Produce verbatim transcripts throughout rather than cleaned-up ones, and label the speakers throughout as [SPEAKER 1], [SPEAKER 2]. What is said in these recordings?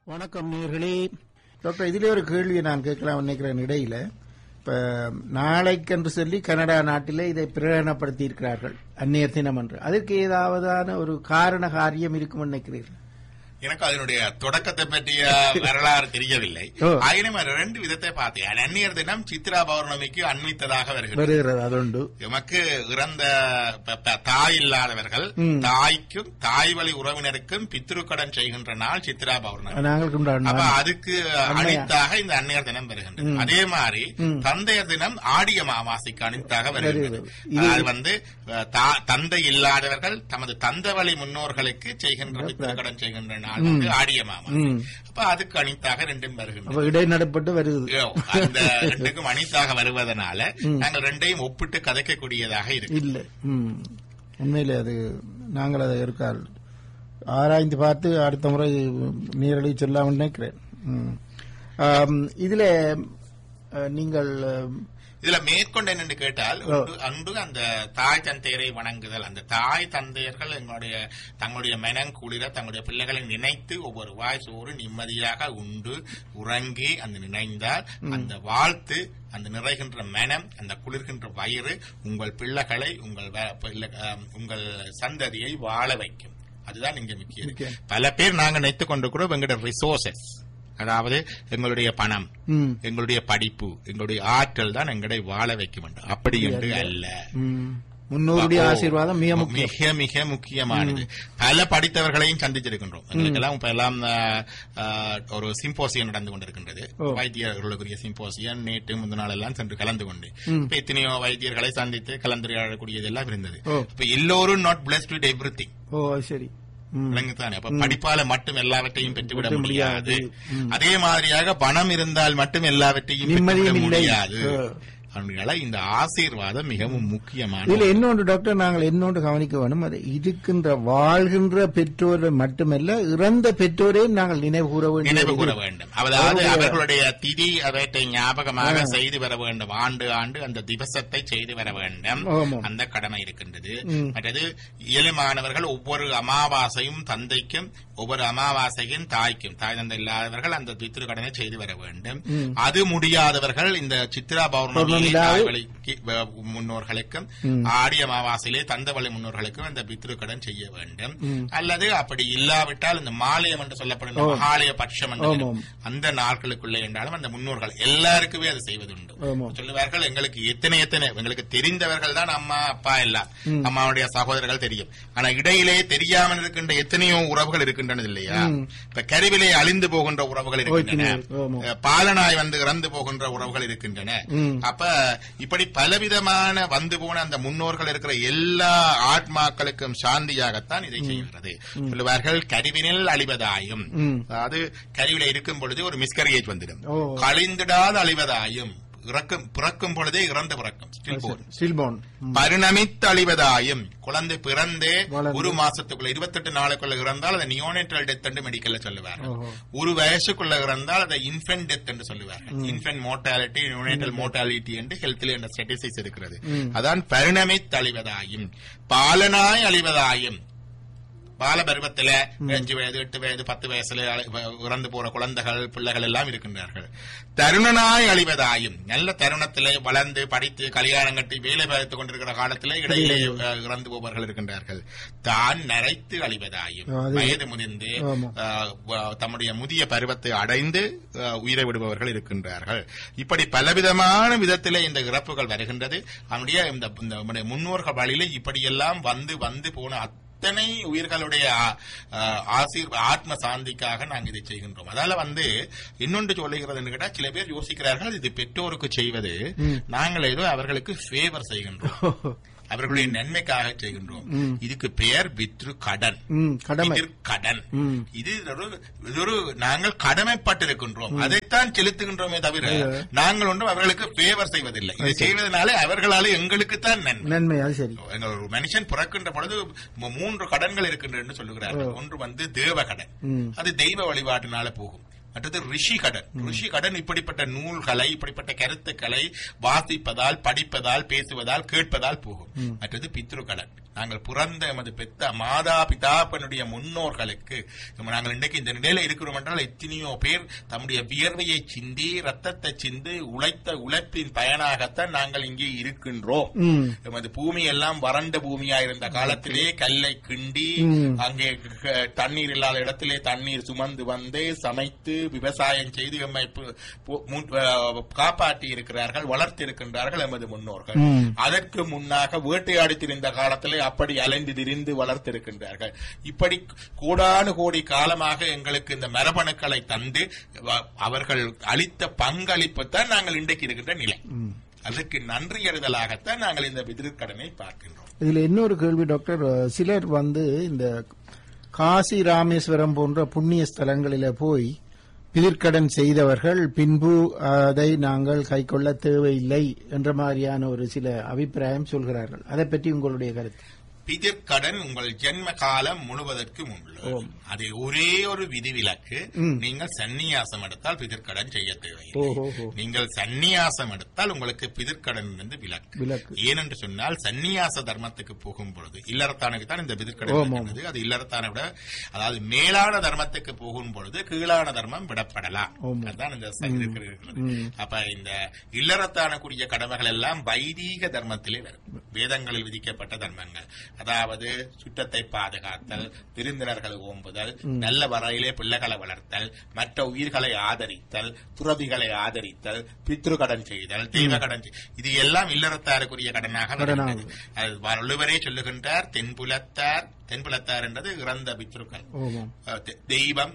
[SPEAKER 1] வணக்கம் நேயர்களே. டாக்டர், இதிலே ஒரு கேள்வியை நான் கேட்கலாம் நினைக்கிறேன். இடையில இப்ப நாளைக்கென்று சொல்லி கனடா நாட்டிலே இதை பிரகடனப்படுத்தி இருக்கிறார்கள், அந்நியர் தினம் என்று. அதற்கு ஏதாவதான ஒரு காரண காரியம் இருக்கும் நினைக்கிறீர்கள்?
[SPEAKER 2] எனக்கு அதனுடைய தொடக்கத்தை பற்றிய வரலாறு தெரியவில்லை. ஆயினும் ரெண்டு விதத்தை பார்த்தேன். அந்நியர் தினம் சித்ரா பௌர்ணமிக்கு அண்மித்ததாக வருகிறது. அதோண்டு எமக்கு இறந்த தாய் இல்லாதவர்கள் தாய்க்கும் தாய் வழி உறவினருக்கும் பித்ருக்கடன் செய்கின்ற நாள் சித்ரா பௌர்ணமி. அப்ப அதுக்கு அணித்தாக இந்த அந்நியர் தினம் வருகின்றது. அதே மாதிரி தந்தையர் தினம் ஆடி அமாவாசைக்கு அணித்தாக வருகிறது. அது வந்து தந்தை இல்லாதவர்கள் தமது தந்தை வழி முன்னோர்களுக்கு செய்கின்ற பித்ருக்கடன் செய்கின்ற ஆடிய மாமா. அப்ப அதுக்கு அணித்தாக ரெண்டும் வருகின்றன,
[SPEAKER 1] இடைநடப்பட்டு வருகிறது.
[SPEAKER 2] அந்த ரெண்டுக்கும் அணித்தாக வருவதனால நாங்கள் ரெண்டையும் ஒப்பிட்டு கதைக்கக்கூடியதாக இருக்கு.
[SPEAKER 1] இல்ல, உண்மையிலே அது நாங்கள் அதை இருக்கால் ஆராய்ந்து பார்த்து அடுத்த முறை நேரடி சொல்லாம நினைக்கிறேன். இதுல நீங்கள்
[SPEAKER 2] இதுல மேற்கொண்டு என்னென்று கேட்டால், அன்று அந்த தாய் தந்தையரை வணங்குதல். அந்த தாய் தந்தையர்கள் எங்களுடைய தங்களுடைய மனம் குளிர தங்களுடைய பிள்ளைகளை நினைத்து ஒவ்வொரு வாய் சோறு நிம்மதியாக உண்டு உறங்கி அந்த நினைந்தால் அந்த வாழ்த்து, அந்த நிறைகின்ற மனம், அந்த குளிர்கின்ற வயிறு உங்கள் பிள்ளைகளை உங்கள் உங்கள் சந்ததியை வாழ வைக்கும். அதுதான் இங்க முக்கியம். பல பேர் நாங்கள் நினைத்துக் கொண்டிருக்கிறோம் எங்களுடைய ரிசோர்சஸ், அதாவது எங்களுடைய பணம், எங்களுடைய படிப்பு, எங்களுடைய ஆற்றல் தான் எங்களை வாழ வைக்க வேண்டும். அப்படி என்று அல்ல.
[SPEAKER 1] முன்னோருடைய ஆசீர்வாதம்
[SPEAKER 2] மிக மிக முக்கியமானது. பல படித்தவர்களையும் சந்திச்சிருக்கின்றோம். எங்களுக்கெல்லாம் இப்ப எல்லாம் ஒரு சிம்போசியம் நடந்து கொண்டிருக்கின்றது, வைத்தியர்களுக்குரிய சிம்போசியம். நேற்று முந்தின நாள் எல்லாம் சென்று கலந்து கொண்டு இப்ப எத்தனையோ வைத்தியர்களை சந்தித்து கலந்துரையாடக்கூடியது எல்லாம் இருந்தது. இப்ப எல்லோரும் நாட் பிளஸ்ட் வித் எவ்ரிதிங்.
[SPEAKER 1] ஓ சரி,
[SPEAKER 2] அப்ப படிப்பால மட்டும் எல்லாவற்றையும் பெற்றுவிட முடியாது. அதே மாதிரியாக பணம் இருந்தால் மட்டும் எல்லாவற்றையும் பெற்றுவிட முடியாது. இந்த ஆசீர்வாதம் மிகவும் முக்கியமான.
[SPEAKER 1] இதுல இன்னொன்று டாக்டர், நாங்கள் இன்னொன்று கவனிக்க வேண்டும். அது இருக்கின்ற வாழ்கின்ற பெற்றோரை மட்டுமல்ல, இறந்த பெற்றோரையும் நாங்கள் நினைவு கூற வேண்டும்
[SPEAKER 2] நினைவு கூற வேண்டும் அதாவது அவர்களுடைய திதி அவற்றை ஞாபகமாக செய்து வர வேண்டும். ஆண்டு ஆண்டு அந்த திவசத்தை செய்து வர வேண்டும். அந்த கடமை இருக்கின்றது. மற்றது இயலுமானவர்கள் ஒவ்வொரு அமாவாசையும் தந்தைக்கும், ஒவ்வொரு அமாவாசையும் தாய்க்கும், தாய் தந்தை இல்லாதவர்கள் அந்த பித்ரு கடனை செய்து வர வேண்டும். அது முடியாதவர்கள் இந்த சித்ரா பௌர்ணமி முன்னோர்களுக்கும் ஆடி அமாவாசையிலே தந்தவழி முன்னோர்களுக்கும் அந்த பித்ரு கடன் செய்ய வேண்டும். அல்லது அப்படி இல்லாவிட்டால் இந்த மாலயம் என்று சொல்லப்படும் மகாலய பட்சம் அந்த நாட்களுக்குள்ளே என்றாலும் அந்த முன்னோர்கள் எல்லாருக்குமே அது செய்வதுண்டு. சொல்லுவார்கள், எங்களுக்கு எத்தனை எத்தனை எங்களுக்கு தெரிந்தவர்கள் தான் அம்மா அப்பா எல்லாம், அம்மாவுடைய சகோதரர்கள் தெரியும். ஆனா இடையிலே தெரியாமல் இருக்கின்ற எத்தனையோ உறவுகள் இருக்கின்றன இல்லையா? இப்ப கருவிலே அழிந்து போகின்ற உறவுகள் இருக்கின்றன, பாலனாய் வந்து இறந்து போகின்ற உறவுகள் இருக்கின்றன. அப்ப இப்படி பலவிதமான வந்து போன அந்த முன்னோர்கள் இருக்கிற எல்லா ஆத்மாக்களுக்கும் சாந்தியாகத்தான் இதை செய்கிறது. சொல்லுவார்கள், கருவினில் அழிவதாயும், அதாவது கருவில இருக்கும் பொழுது ஒரு மிஸ்கரியேஜ் வந்துடும், கழிந்திடாத அழிவதாயும், பிறக்கும் பொழுதே இறந்து பிறக்கும் பரிணமித்து அழிவதாயும், குழந்தை பிறந்தே ஒரு மாசத்துக்குள்ள இருபத்தெட்டு நாளுக்குள்ள இறந்தால் அதை நியோனேட்டல் டெத் என்று மெடிக்கல்ல சொல்லுவார்கள். ஒரு வயசுக்குள்ள இறந்தால் அதை இன்ஃபென்ட் டெத் என்று சொல்லுவார்கள். இன்ஃபென்ட் மோர்டாலிட்டி, நியோனேட்டல் மோர்டாலிட்டி என்று ஹெல்த்ல என்ற ஸ்டாட்டிஸ்டிக்ஸ் இருக்கிறது. அதான் பரிணமித்து அழிவதாயும், பாலனாய் அழிவதாயும். பால பருவத்துல அஞ்சு வயது எட்டு வயது பத்து வயசுல இறந்து போற குழந்தைகள் பிள்ளைகள் எல்லாம் இருக்கின்றார்கள். தருணனாய் அழிவதாயும், நல்ல தருணத்திலே வளர்ந்து படித்து கல்யாணம் கட்டி வேலை பார்த்துக் கொண்டிருக்கிற காலத்திலே இடையிலே இறந்து போபவர்கள் இருக்கின்றார்கள். தான் நரைத்து அழிவதாயும், வயது முதிர்ந்து தம்முடைய முதிய பருவத்தை அடைந்து உயிரை விடுபவர்கள் இருக்கின்றார்கள். இப்படி பலவிதமான விதத்திலே இந்த இறப்புகள் வருகின்றது. அவனுடைய இந்த முன்னோர்கள் வழியிலே இப்படியெல்லாம் வந்து வந்து போன அத்தனை உயிர்களுடைய ஆசீர் ஆத்ம சாந்திக்காக நாங்கள் இதை செய்கின்றோம். அதால வந்து இன்னொன்று சொல்லுகிறது கேட்டா, சில பேர் யோசிக்கிறார்கள், இது பெற்றோருக்கு செய்வது நாங்கள் ஏதோ அவர்களுக்கு ஃபேவர் செய்கின்றோம், அவர்களுடைய நன்மைக்காக செய்கின்றோம். இதுக்கு பெயர் பித்ரு கடன், கடன். இது ஒரு நாங்கள் கடமைப்பட்டிருக்கின்றோம், அதைத்தான் செலுத்துகின்றோமே தவிர நாங்கள் ஒன்றும் அவர்களுக்கு ஃபேவர் செய்வதில்லை. இதை செய்வதனால அவர்களால எங்களுக்கு தான் நன்மை. எங்கள் ஒரு மனுஷன் பிறக்கின்ற பொழுது மூன்று கடன்கள் இருக்கின்றன சொல்லுகிறார்கள். ஒன்று வந்து தேவ கடன், அது தெய்வ வழிபாட்டினால போகும். மற்றது ரிஷி கடன். ரிஷி கடன் இப்படிப்பட்ட நூல்களை, இப்படிப்பட்ட கருத்துக்களை வாசிப்பதால், படிப்பதால், பேசுவதால், கேட்பதால் போகும். மற்றது பித்ரு கடன், நாங்கள் பிறந்த எமது பெத்த மாதா பிதாப்பனுடைய முன்னோர்களுக்கு நாங்கள் இன்றைக்கு இந்த நிலையில இருக்கிறோம் என்றால் எத்தனையோ பேர் தம்முடைய வியர்வையை சிந்தி ரத்தத்தை சிந்து உழைத்த உழைப்பின் பயனாகத்தான் நாங்கள் இங்கே இருக்கின்றோம். எமது பூமி எல்லாம் வறண்ட பூமியா இருந்த காலத்திலே கல்லை கிண்டி அங்கே தண்ணீர் இல்லாத இடத்திலே தண்ணீர் சுமந்து வந்து சமைத்து விவசாயம் செய்து எம்மை காப்பாற்றி இருக்கிறார்கள், வளர்த்தி இருக்கின்றார்கள் எமது முன்னோர்கள். அதற்கு முன்னாக வேட்டையாடி திரிந்த காலத்திலே அப்படி அலைந்து திரிந்து வளர்த்திருக்கின்றார்கள். இப்படி கோடானு கோடி காலமாக எங்களுக்கு இந்த மரபணுக்களை தந்து அவர்கள் அளித்த பங்களிப்பு தான் நாங்கள் இன்றைக்கு இருக்கின்ற நிலை. அதற்கு நன்றி அறிதலாகத்தான் நாங்கள் இந்த பிதிர்க்கடனை பார்க்கின்றோம்.
[SPEAKER 1] இதுல இன்னொரு கேள்வி டாக்டர், சிலர் வந்து இந்த காசி ராமேஸ்வரம் போன்ற புண்ணிய ஸ்தலங்களில போய் பிதிர்க்கடன் செய்தவர்கள் பின்பு அதை நாங்கள் கைக்கொள்ள தேவையில்லை என்ற மாதிரியான ஒரு சில அபிப்பிராயம் சொல்கிறார்கள். அதை பற்றி உங்களுடைய கருத்து?
[SPEAKER 2] பிதிர்க்கடன் உங்கள் ஜென்ம காலம் முழுவதற்கும் உண்டு. அது ஒரே ஒரு விதிவிலக்கு, நீங்கள் சந்நியாசம் எடுத்தால் பிதிர்க்கடன் செய்ய தேவையில்லை. நீங்கள் சந்நியாசம் எடுத்தால் உங்களுக்கு பிதிர்க்கடன் இருந்து விலக்கு. ஏனென்று சொன்னால் சந்நியாச தர்மத்துக்கு போகும் பொழுது இல்லறத்தானுக்கு தான் இந்த பிதிர்க்கடன், அது இல்லறத்தானை விட அதாவது மேலான தர்மத்துக்கு போகும் பொழுது கீழான தர்மம் விடப்படலாம். அதுதான் இந்த இருக்கிறது. அப்ப இந்த இல்லறத்தானுக்குரிய கடமைகள் எல்லாம் வைதீக தர்மத்திலே வரும், வேதங்களில் விதிக்கப்பட்ட தர்மங்கள். அதாவது சுற்றத்தை பாதுகாத்தல், விருந்தினர்களை ஓம்புதல், நல்ல வரையிலே பிள்ளைகளை வளர்த்தல், மற்ற உயிர்களை ஆதரித்தல், துறவிகளை ஆதரித்தல், பித்ருகடன் செய்தல், தெய்வ கடன் செய்தல், இது எல்லாம் இல்லறத்தாருக்குரிய கடனாக வள்ளுவரே சொல்லுகின்றார். தென்புலத்தார், தென்புலத்தார் என்றது இறந்த பித்ருக்கள், தெய்வம்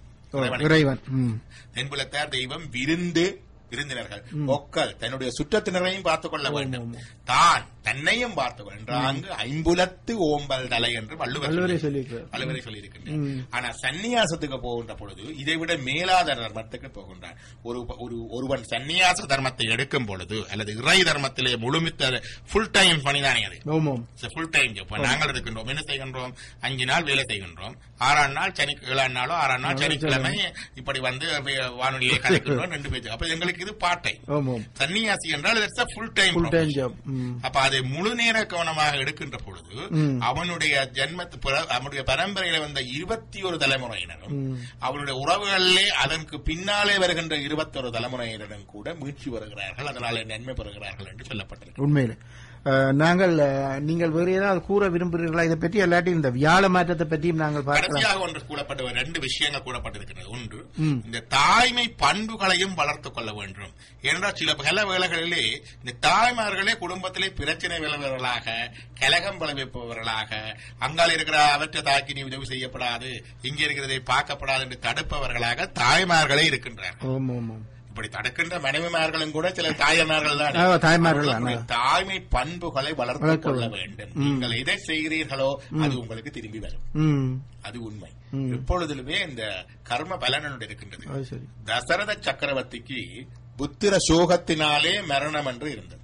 [SPEAKER 2] இறைவன், தென்புலத்தார் தெய்வம், விருந்து விருந்தினர்கள், ஒக்கல் தன்னுடைய சுற்றத்தினரையும் பார்த்துக் கொள்ள வேண்டும், தான் தன்னையும் பார்த்துக் கொள்ளாங்கு ஐம்புலத்து ஓம்பல் தலை என்று வள்ளுவரை சொல்லியிருக்கின்றார். ஆனா சன்னியாசத்துக்கு போகின்ற பொழுது இதை விட மேலாத தர்மத்துக்கு போகின்றார். ஒரு ஒருவன் சன்னியாச தர்மத்தை எடுக்கும் பொழுது அல்லது இறை தர்மத்திலே முழுமித்த புல் டைம் பணிதானே அது, புல் டைம் ஜாப். நாங்கள் இருக்கின்றோம், என்ன செய்கின்றோம், அஞ்சு நாள் வேலை செய்கின்றோம், ஆறாம் நாள் சனி ஏழாம் நாளோ ஆறாம் நாள் சனிக்கிழமை இப்படி வந்து வானொலியை கலைக்கின்றோம், ரெண்டு பேர். அப்ப எங்களுக்கு இது பார்ட் டைம். சன்னியாசி என்றால் புல் டைம் ஜாப். அப்ப அதை முழு நேர கவனமாக எடுக்கின்ற பொழுது அவனுடைய ஜென்மத்து அவனுடைய பரம்பரையில வந்த இருபத்தி ஒரு தலைமுறையினரும் அவருடைய உறவுகளிலே அதற்கு பின்னாலே வருகின்ற இருபத்தி ஒரு தலைமுறையினரும் கூட மீட்சி வருகிறார்கள், அதனால நன்மை பெறுகிறார்கள் என்று சொல்லப்பட்டிருக்கு.
[SPEAKER 1] உண்மையிலே நாங்கள் நீங்கள் வேறு ஏதாவது கூற விரும்புகிறீர்களா இதை பற்றி? இல்லாட்டி இந்த வியாழ மாற்றத்தை பற்றியும் நாங்கள்
[SPEAKER 2] பார்க்கலாம். ஒன்று கூறப்பட்ட ரெண்டு விஷயங்கள் கூறப்பட்டிருக்கிறது. ஒன்று, இந்த தாய்மை பண்புகளையும் வளர்த்துக் கொள்ள வேண்டும். ஏனென்றால் சில பல வேளைகளிலே இந்த தாய்மார்களே குடும்பத்திலே பிரச்சனை விளைவர்களாக, கலகம் விளைவிப்பவர்களாக, அங்கால் இருக்கிற அவற்றை தாக்கி நீ உதவி செய்யப்படாது, இங்கே இருக்கிறதை பார்க்கப்படாது என்று தடுப்பவர்களாக தாய்மார்களே இருக்கின்றார்கள். இப்படி தடுக்கின்ற மனைவிமார்களும் கூட சில தாய்மார்கள் தான். தாய்மார்கள் தாய்மை பண்புகளை வளர்த்துக் கொள்ள வேண்டும். நீங்கள் எதை செய்கிறீர்களோ அது உங்களுக்கு திரும்பி வரும், அது உண்மை. எப்பொழுதுமே இந்த கர்ம பலனோடு இருக்கின்றது. தசரத சக்கரவர்த்திக்கு புத்திர சோகத்தினாலே மரணம் என்று இருந்தது.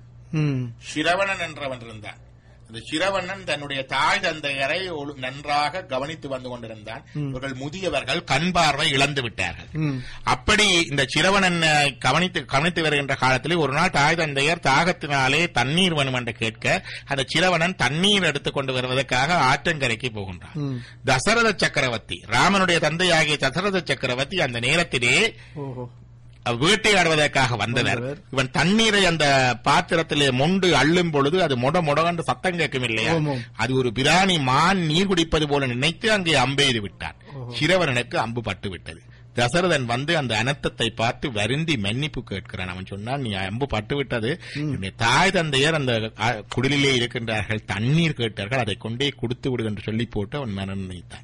[SPEAKER 2] சிரவணன் என்றவன் இருந்தான். அந்த சிரவணன் தன்னுடைய தாய் தந்தையரை நன்றாக கவனித்து வந்து கொண்டிருந்தான். இவர்கள் முதியவர்கள், கண் பார்வை இழந்து விட்டார்கள். அப்படி இந்த சிரவணன் கவனித்து கவனித்து வருகின்ற காலத்திலே ஒரு நாள் தாய் தந்தையர் தாகத்தினாலே தண்ணீர் வேணும் என்று கேட்க அந்த சிரவணன் தண்ணீர் எடுத்துக் கொண்டு வருவதற்காக ஆற்றங்கரைக்கு போகின்றார். தசரத சக்கரவர்த்தி, ராமனுடைய தந்தையாகிய தசரத சக்கரவர்த்தி அந்த நேரத்திலே வேட்டையாடுவதற்காக வந்தனர். இவன் தண்ணீரை அந்த பாத்திரத்திலே மொண்டு அள்ளும் பொழுது அது மொட மொடகண்டு சத்தம் கேட்கும் இல்லையா, அது ஒரு பிராணி மான் நீர் குடிப்பது போல நினைத்து அங்கே அம்பெய்து விட்டார். சிரவணனுக்கு அம்பு பட்டு விட்டது. தசரதன் வந்து அந்த அனர்த்தத்தை பார்த்து வருந்தி மன்னிப்பு கேட்கிறான். அவன் சொன்னான், நீ அம்பு பட்டு விட்டது, தாய் தந்தையர் அந்த குடிலே இருக்கின்றார்கள், தண்ணீர் கேட்டார்கள், அதை கொண்டே கொடுத்து விடு என்று சொல்லி போட்டு அவன் மனம் நினைத்தான்.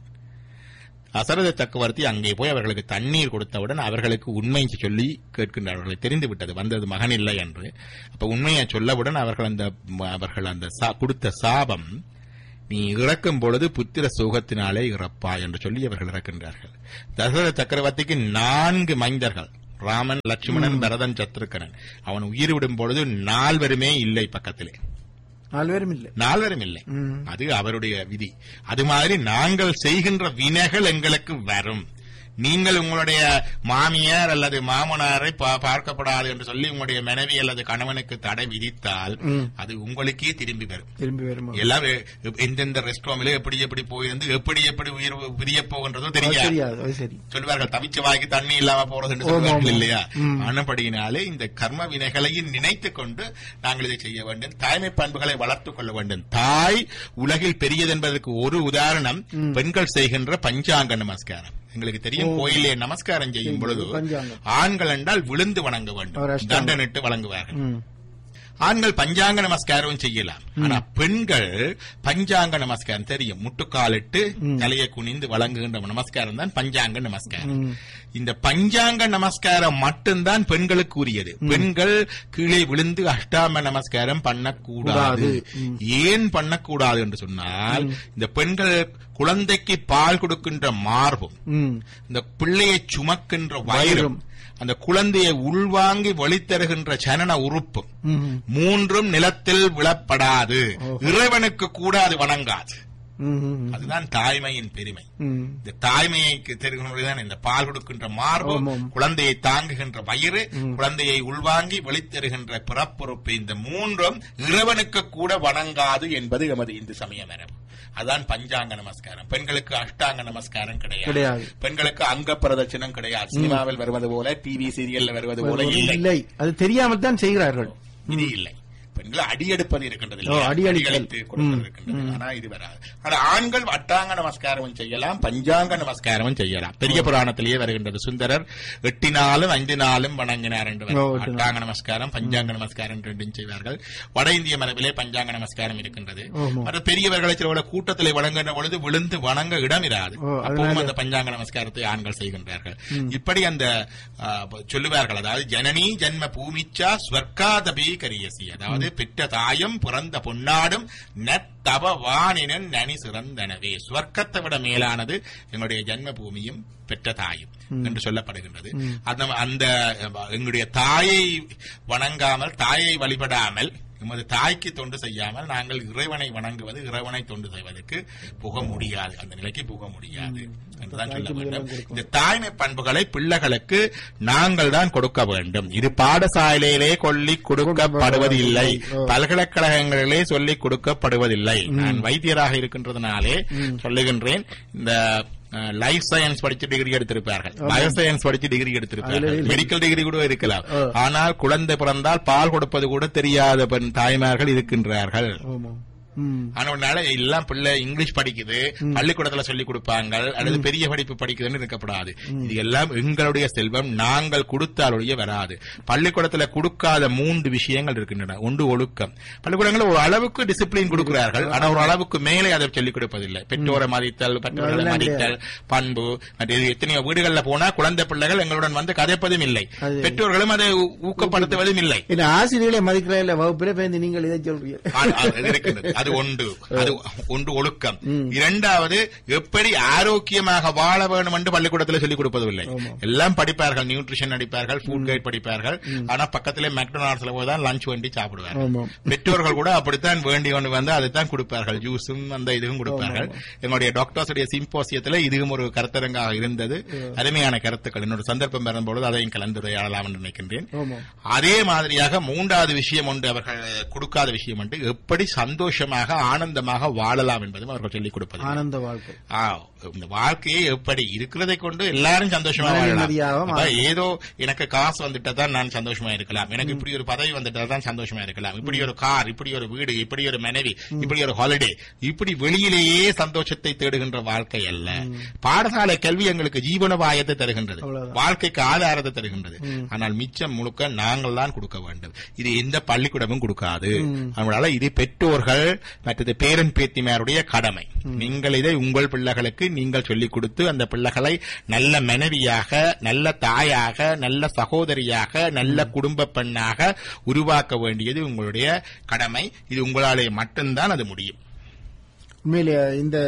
[SPEAKER 2] தசரத சக்கரவர்த்தி அங்கே போய் அவர்களுக்கு தண்ணீர் கொடுத்தவுடன் அவர்களுக்கு உண்மை சொல்லி கேட்கின்றார்கள். தெரிந்து விட்டது வந்தது மகன் இல்லை என்று. அப்ப உண்மையை சொல்லவுடன் அவர்கள் அந்த அவர்கள் அந்த கொடுத்த சாபம், நீ இறக்கும் பொழுது புத்திர சோகத்தினாலே இறப்பா என்று சொல்லி அவர்கள் இறக்கின்றார்கள். தசரத சக்கரவர்த்திக்கு நான்கு மைந்தர்கள், ராமன், லட்சுமணன், பரதன், சத்ருகனன். அவன் உயிர் விடும் பொழுது நால்வருமே இல்லை பக்கத்திலே,
[SPEAKER 1] நால்வரும் இல்லை
[SPEAKER 2] நால்வரும் இல்லை அது அவருடைய விதி. அது மாதிரி நாங்கள் செய்கின்ற வினைகள் எங்களுக்கு வரும். நீங்கள் உங்களுடைய மாமியார் அல்லது மாமனாரை பார்க்கப்படாது என்று சொல்லி உங்களுடைய மனைவி அல்லது கணவனுக்கு தடை விதித்தால் அது உங்களுக்கே திரும்பி வரும். திரும்பி வரும். எல்லாம் எந்தெந்த ரெஸ்டாரண்ட்ல எப்படி எப்படி போயிருந்து எப்படி எப்படி உயிர் பிரிய போகின்றதும் தெரியாது. சொல்லுவார்கள் தவிச்ச வாய்க்கு தண்ணி இல்லாம போறது என்று சொல்லுவார்கள் இல்லையா? ஆனபடியினாலே இந்த கர்ம வினைகளையும் நினைத்துக் கொண்டு நாங்கள் இதை செய்ய வேண்டும். தாய்மை பண்புகளை வளர்த்துக் கொள்ள வேண்டும். தாய் உலகில் பெரியது என்பதற்கு ஒரு உதாரணம் பெண்கள் செய்கின்ற பஞ்சாங்க நமஸ்காரம். எங்களுக்கு தெரியும், கோயிலே நமஸ்காரம் செய்யும் பொழுது ஆண்கள் என்றால் விழுந்து வணங்க வேண்டும், தண்டனிட்டு வழங்குவார்கள். ஆண்கள் பஞ்சாங்க நமஸ்காரம் செய்யலாம். ஆனா பெண்கள் பஞ்சாங்க நமஸ்காரம் தெரியும், முட்டுக்காலிட்டு தலையை குனிந்து வழங்குகின்ற நமஸ்காரம் தான் பஞ்சாங்க நமஸ்காரம். இந்த பஞ்சாங்க நமஸ்காரம் மட்டும்தான் பெண்களுக்கு உரியது. பெண்கள் கீழே விழுந்து அஷ்டாம நமஸ்காரம் பண்ணக்கூடாது. ஏன் பண்ணக்கூடாது என்று சொன்னால், இந்த பெண்கள் குழந்தைக்கு பால் கொடுக்கின்ற மார்பும், இந்த பிள்ளையை சுமக்கின்ற வயிறும், அந்த குழந்தையை உள்வாங்கி வழித்தருகின்ற சனன உறுப்பும் மூன்றும் நிலத்தில் விழப்படாது. இறைவனுக்கு கூட அது வணங்காது. அதுதான் தாய்மையின் பெருமை. இந்த தாய்மையை தெரிகின்றதான் இந்த பால் கொடுக்கின்ற மார்பு, குழந்தையை தாங்குகின்ற வயிறு, குழந்தையை உள்வாங்கி வெளித்தருகின்ற பிறப்புறுப்பு, இந்த மூன்றும் இறைவனுக்கு கூட வணங்காது என்பது எமது இந்து சமய மரபு. அதான் பஞ்சாங்க நமஸ்காரம். பெண்களுக்கு அஷ்டாங்க நமஸ்காரம் கிடையாது. பெண்களுக்கு அங்க பிரதட்சணம் கிடையாது. சினிமாவில் வருவது போல, டிவி சீரியல்ல வருவது போல இல்லை. அது தெரியாமல் தான் செய்கிறார்கள். இது இல்லை. பெண்கள் அடியெடுப்பது இருக்கின்றது, அடியடித்து கொடுப்பது இருக்கின்றது. ஆனா இது வராது. ஆனா ஆண்கள் அட்டாங்க நமஸ்காரமும் செய்யலாம், பஞ்சாங்க நமஸ்காரமும் செய்யலாம். பெரிய புராணத்திலேயே வருகின்றது. சுந்தரர் எட்டினாலும் ஐந்து நாளும் வணங்கினார் என்று. அட்டாங்க நமஸ்காரம், பஞ்சாங்க நமஸ்காரம் ரெண்டும் செய்வார்கள். வட இந்திய மரபிலே பஞ்சாங்க நமஸ்காரம் இருக்கின்றது. மற்ற பெரியவர்களை சில கூட்டத்திலே வழங்குகின்ற பொழுது விழுந்து வணங்க இடம் இராது. அப்பவும் அந்த பஞ்சாங்க நமஸ்காரத்தை ஆண்கள் செய்கின்றார்கள். இப்படி அந்த சொல்லுவார்கள், அதாவது ஜனனி ஜன்ம பூமிச்சா ஸ்வர்காதபி கரியசி, அதாவது பெற்ற தாயும் பிறந்த பொன்னாடும் நத்தவ வானினன் நனி சிறந்தனவே. ஸ்வர்க்கத்தை விட மேலானது எங்களுடைய ஜன்ம பூமியும் பெற்ற தாயும் என்று சொல்லப்படுகின்றது. அந்த எங்களுடைய தாயை வணங்காமல், தாயை வழிபடாமல், எமது தாய்க்கு தொண்டு செய்யாமல் நாங்கள் இறைவனை வணங்குவது, இறைவனை தொண்டு செய்வதற்கு புக முடியாது, அந்த நிலைக்கு புக முடியாது என்றுதான் சொல்ல வேண்டும். இந்த தாய்மை பண்புகளை பிள்ளைகளுக்கு நாங்கள் தான் கொடுக்க வேண்டும். இது பாடசாலையிலே சொல்லிக் கொடுக்கப்படுவதில்லை, பல்கலைக்கழகங்களிலே சொல்லிக் கொடுக்கப்படுவதில்லை. நான் வைத்தியராக இருக்கின்றதுனாலே சொல்லுகின்றேன், இந்த லைஃப் சயின்ஸ் படிச்சு டிகிரி எடுத்திருப்பார்கள், பயோ சயின்ஸ் படிச்சு டிகிரி எடுத்திருப்பார்கள், மெடிக்கல் டிகிரி கூட இருக்கலாம். ஆனால் குழந்தை பிறந்தால் பால் கொடுப்பது கூட தெரியாத பெண் தாய்மார்கள் இருக்கின்றார்கள். ஆனால எல்லாம் பிள்ளை இங்கிலீஷ் படிக்குது, பள்ளிக்கூடத்துல சொல்லிக் கொடுப்பாங்க, அல்லது பெரிய படிப்பு படிக்குதுன்னு இருக்கப்படாது. இது எல்லாம் எங்களுடைய செல்வம், நாங்கள் கொடுத்தாலுடைய வராது. பள்ளிக்கூடத்துல கொடுக்காத மூன்று விஷயங்கள் இருக்கின்றன. ஒன்று ஒழுக்கம். பள்ளிக்கூடங்களில் ஒரு அளவுக்கு டிசிப்ளின் கொடுக்கிறார்கள், ஆனா ஒரு அளவுக்கு மேலே அதை சொல்லிக் கொடுப்பதில்லை. பெற்றோரை மதித்தல், பெற்றோர்களை மதித்தல், பண்பு. எத்தனையோ வீடுகளில் போனா குழந்தை பிள்ளைகள் எங்களுடன் வந்து கதைப்பதும் இல்லை, பெற்றோர்களும் அதை ஊக்கப்படுத்துவதும் இல்லை.
[SPEAKER 1] ஆசிரியர்களை மதிக்கிற வகுப்பில் நீங்கள் இதை
[SPEAKER 2] சொல்றீங்க. அது ஒன்று, அது ஒன்று ஒழுக்கம். இரண்டாவது, எப்படி ஆரோக்கியமாக வாழ வேண்டும் என்று பள்ளிக்கூடத்தில் சொல்லிக் கொடுப்பதில்லை. எல்லாம் படிப்பார்கள், நியூட்ரிஷன் படிப்பார்கள், ஃபுட் கைட் படிப்பார்கள், ஆனா பக்கத்திலே மெக்டொனால்ட்ஸ்ல போய்தான் லஞ்ச் வேண்டி சாப்பிடுவார்கள். பெற்றோர்கள் கூட அப்படித்தான் வேண்டி கொண்டு வந்து அதைத்தான் கொடுப்பார்கள், ஜூஸும் அந்த இதுவும் கொடுப்பார்கள். எங்களுடைய டாக்டர்ஸ் சிம்போசியத்தில் இதுவும் ஒரு கருத்தரங்காக இருந்தது. அருமையான கருத்துக்கள். இன்னொரு சந்தர்ப்பம் வரும்போது அதையும் கலந்துரையாடலாம் என்று நினைக்கின்றேன். அதே மாதிரியாக மூன்றாவது விஷயம் ஒன்று அவர்கள் கொடுக்காத விஷயம் ஒன்று, எப்படி சந்தோஷமாக ஆனந்தமாக வாழலாம் என்பதும் அவர்கள் சொல்லிக் கொடுப்பது. ஆனந்த வாழ்க்கை, இந்த வாழ்க்கையை எப்படி இருக்கிறதை கொண்டு எல்லாரும் சந்தோஷமா வாழலாம். ஏதோ எனக்கு காசு வந்துட்டா தான் நான் சந்தோஷமா இருக்கலாம், எனக்கு இப்படி ஒரு பதவி வந்துட்டா தான் சந்தோஷமா இருக்கலாம், இப்படி ஒரு கார், இப்படி ஒரு வீடு, இப்படி ஒரு மனைவி, இப்படி ஒரு ஹாலிடே, இப்படி வெளியிலேயே சந்தோஷத்தை தேடுகின்ற வாழ்க்கை அல்ல. பாடசாலை கல்வி எங்களுக்கு ஜீவனோபாயத்தை தருகின்றது, வாழ்க்கைக்கு ஆதாரத்தை தருகின்றது. ஆனால் மிச்சம் முழுக்க நாங்கள் தான் கொடுக்க வேண்டும். இது எந்த பள்ளிக்கூடமும் கொடுக்காது. அதனால இது பெற்றோர்கள் மற்றது பேரன் பேத்திமாருடைய கடமை. நீங்கள் இதை உங்கள் பிள்ளைகளுக்கு நீங்கள் சொல்லிக் கொடுத்து அந்த பிள்ளைகளை நல்ல மனைவியாக, நல்ல தாயாக, நல்ல சகோதரியாக, நல்ல குடும்ப பெண்ணாக உருவாக்க வேண்டியது உங்களுடைய கடமை. இது உங்களாலே மட்டும்தான் அது முடியும்.
[SPEAKER 1] உண்மையிலே இந்த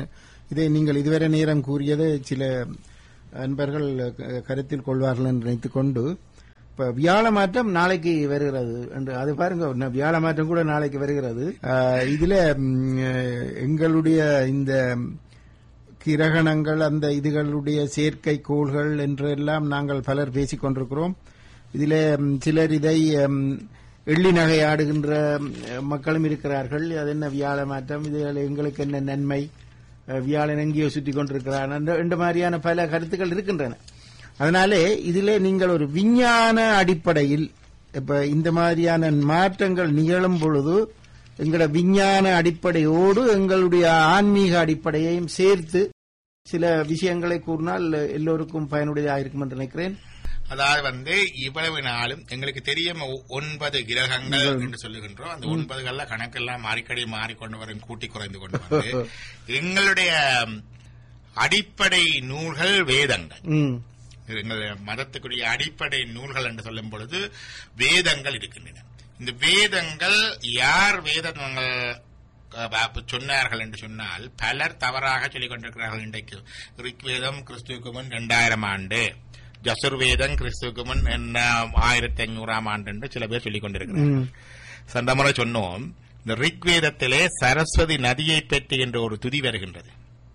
[SPEAKER 1] இதை நீங்கள் இதுவரை நேரம் கூறியது சில அன்பர்கள் கருத்தில் கொள்வார்கள் என்று நினைத்துக் கொண்டு, இப்ப வியாழ மாற்றம் நாளைக்கு வருகிறது என்று அது பாருங்க, வியாழ மாற்றம் கூட நாளைக்கு வருகிறது. இதுல எங்களுடைய இந்த கிரகணங்கள் அந்த இதுகளுடைய செயற்கை கோள்கள் என்றெல்லாம் நாங்கள் பலர் பேசிக் கொண்டிருக்கிறோம். இதிலே சிலர் இதை எள்ளி நகையாடுகின்ற மக்களும் இருக்கிறார்கள். அது என்ன வியாழ மாற்றம், இதில் எங்களுக்கு என்ன நன்மை, வியாழன் எங்கேயோ சுற்றி கொண்டிருக்கிறான் என்ற மாதிரியான பல கருத்துக்கள் இருக்கின்றன. அதனாலே இதிலே நீங்கள் ஒரு விஞ்ஞான அடிப்படையில் இப்ப இந்த மாதிரியான மாற்றங்கள் நிகழும் பொழுது எங்களோட விஞ்ஞான அடிப்படையோடு எங்களுடைய ஆன்மீக அடிப்படையையும் சேர்த்து சில விஷயங்களை கூறினால் எல்லோருக்கும் பயனுடையதாக இருக்கும் என்று நினைக்கிறேன்.
[SPEAKER 2] அதாவது வந்து இவ்வளவு நாளும் எங்களுக்கு தெரியும் ஒன்பது கிரகங்கள் என்று சொல்லுகின்றோம். அந்த ஒன்பதுகள்ல கணக்கெல்லாம் மாறிக்கடி மாறிக்கொண்டு வரும், கூட்டி குறைந்து கொண்டு வந்து எங்களுடைய அடிப்படை நூல்கள் வேதங்கள். எங்களுடைய மதத்துக்குரிய அடிப்படை நூல்கள் என்று சொல்லும் பொழுது வேதங்கள் இருக்கின்றன. இந்த வேதங்கள் யார் வேதங்கள் சொன்னார்கள் என்று சொன்னால் பலர் தவறாக சொல்லிக் கொண்டிருக்கிறார்கள். இன்றைக்கு ரிக்வேதம் கிறிஸ்துவுக்கு முன் இரண்டாயிரம் ஆண்டு, ஜசுர்வேதம் கிறிஸ்துவுக்கு முன் என்ன ஆயிரத்தி ஐநூறாம் ஆண்டு என்று சில பேர் சொல்லிக் கொண்டிருக்கிறார்கள். சென்ற முறை சொன்னோம், இந்த ரிக்வேதத்திலே சரஸ்வதி நதியை பற்றி என்ற ஒரு துதி வருகின்றது.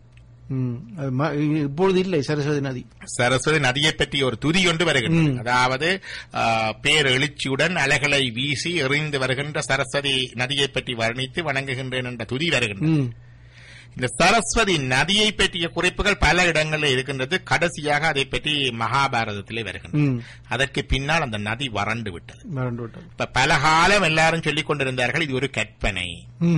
[SPEAKER 1] இப்பொழுது இல்லை சரஸ்வதி நதி.
[SPEAKER 2] சரஸ்வதி நதியை பற்றி ஒரு துதி ஒன்று வருகின்றது. அதாவது பேரெழுச்சியுடன் அலைகளை வீசி எறிந்து வருகின்ற சரஸ்வதி நதியை பற்றி வர்ணித்து வணங்குகின்றேன் என்ற துதி வருகின்றது. இந்த சரஸ்வதி நதியை பற்றிய குறிப்புகள் பல இடங்களில் இருக்கின்றது. கடைசியாக அதை பற்றி மகாபாரதத்திலே வருகின்றது. அதற்கு பின்னால் அந்த நதி வறண்டு விட்டது. இப்ப பல காலம் எல்லாரும் சொல்லிக் கொண்டிருந்தார்கள் இது ஒரு கற்பனை,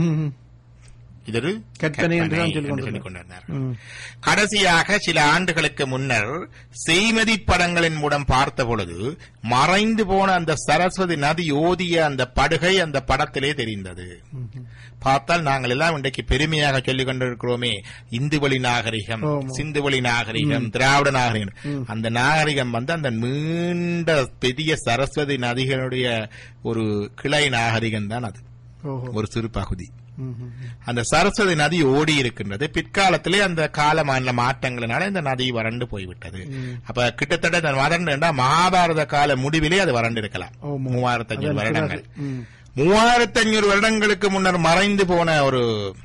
[SPEAKER 2] இது ஒரு கற்பனை என்று சொல்லிக் கொண்டிருந்தார்கள். கடைசியாக சில ஆண்டுகளுக்கு முன்னர் செய்மதி படங்களின் மூலம் பார்த்த பொழுது மறைந்து போன அந்த சரஸ்வதி நதி ஓதிய அந்த படுகை அந்த படத்திலே தெரிந்தது. பார்த்தால் நாங்கள் எல்லாம் இன்றைக்கு பெருமையாக சொல்லிக் கொண்டிருக்கிறோமே, இந்து வழி நாகரிகம், சிந்து வழி நாகரிகம், திராவிட நாகரிகம். அந்த நாகரிகம் வந்து அந்த நீண்ட பெரிய சரஸ்வதி நதிகளுடைய ஒரு கிளை நாகரிகம் தான் அது, ஒரு சிறு பகுதி. அந்த சரஸ்வதி நதி ஓடி இருக்கின்றது. பிற்காலத்திலே அந்த கால மாற்றங்களினால இந்த நதி வறண்டு போய்விட்டது. அப்ப கிட்டத்தட்ட வறண்டு மகாபாரத கால முடிவிலே அது வறண்டு இருக்கலாம். மூவாயிரத்தி அஞ்சூறு வருடங்கள் மூவாயிரத்தி அஞ்சூறு வருடங்களுக்கு முன்னர் மறைந்து போன ஒரு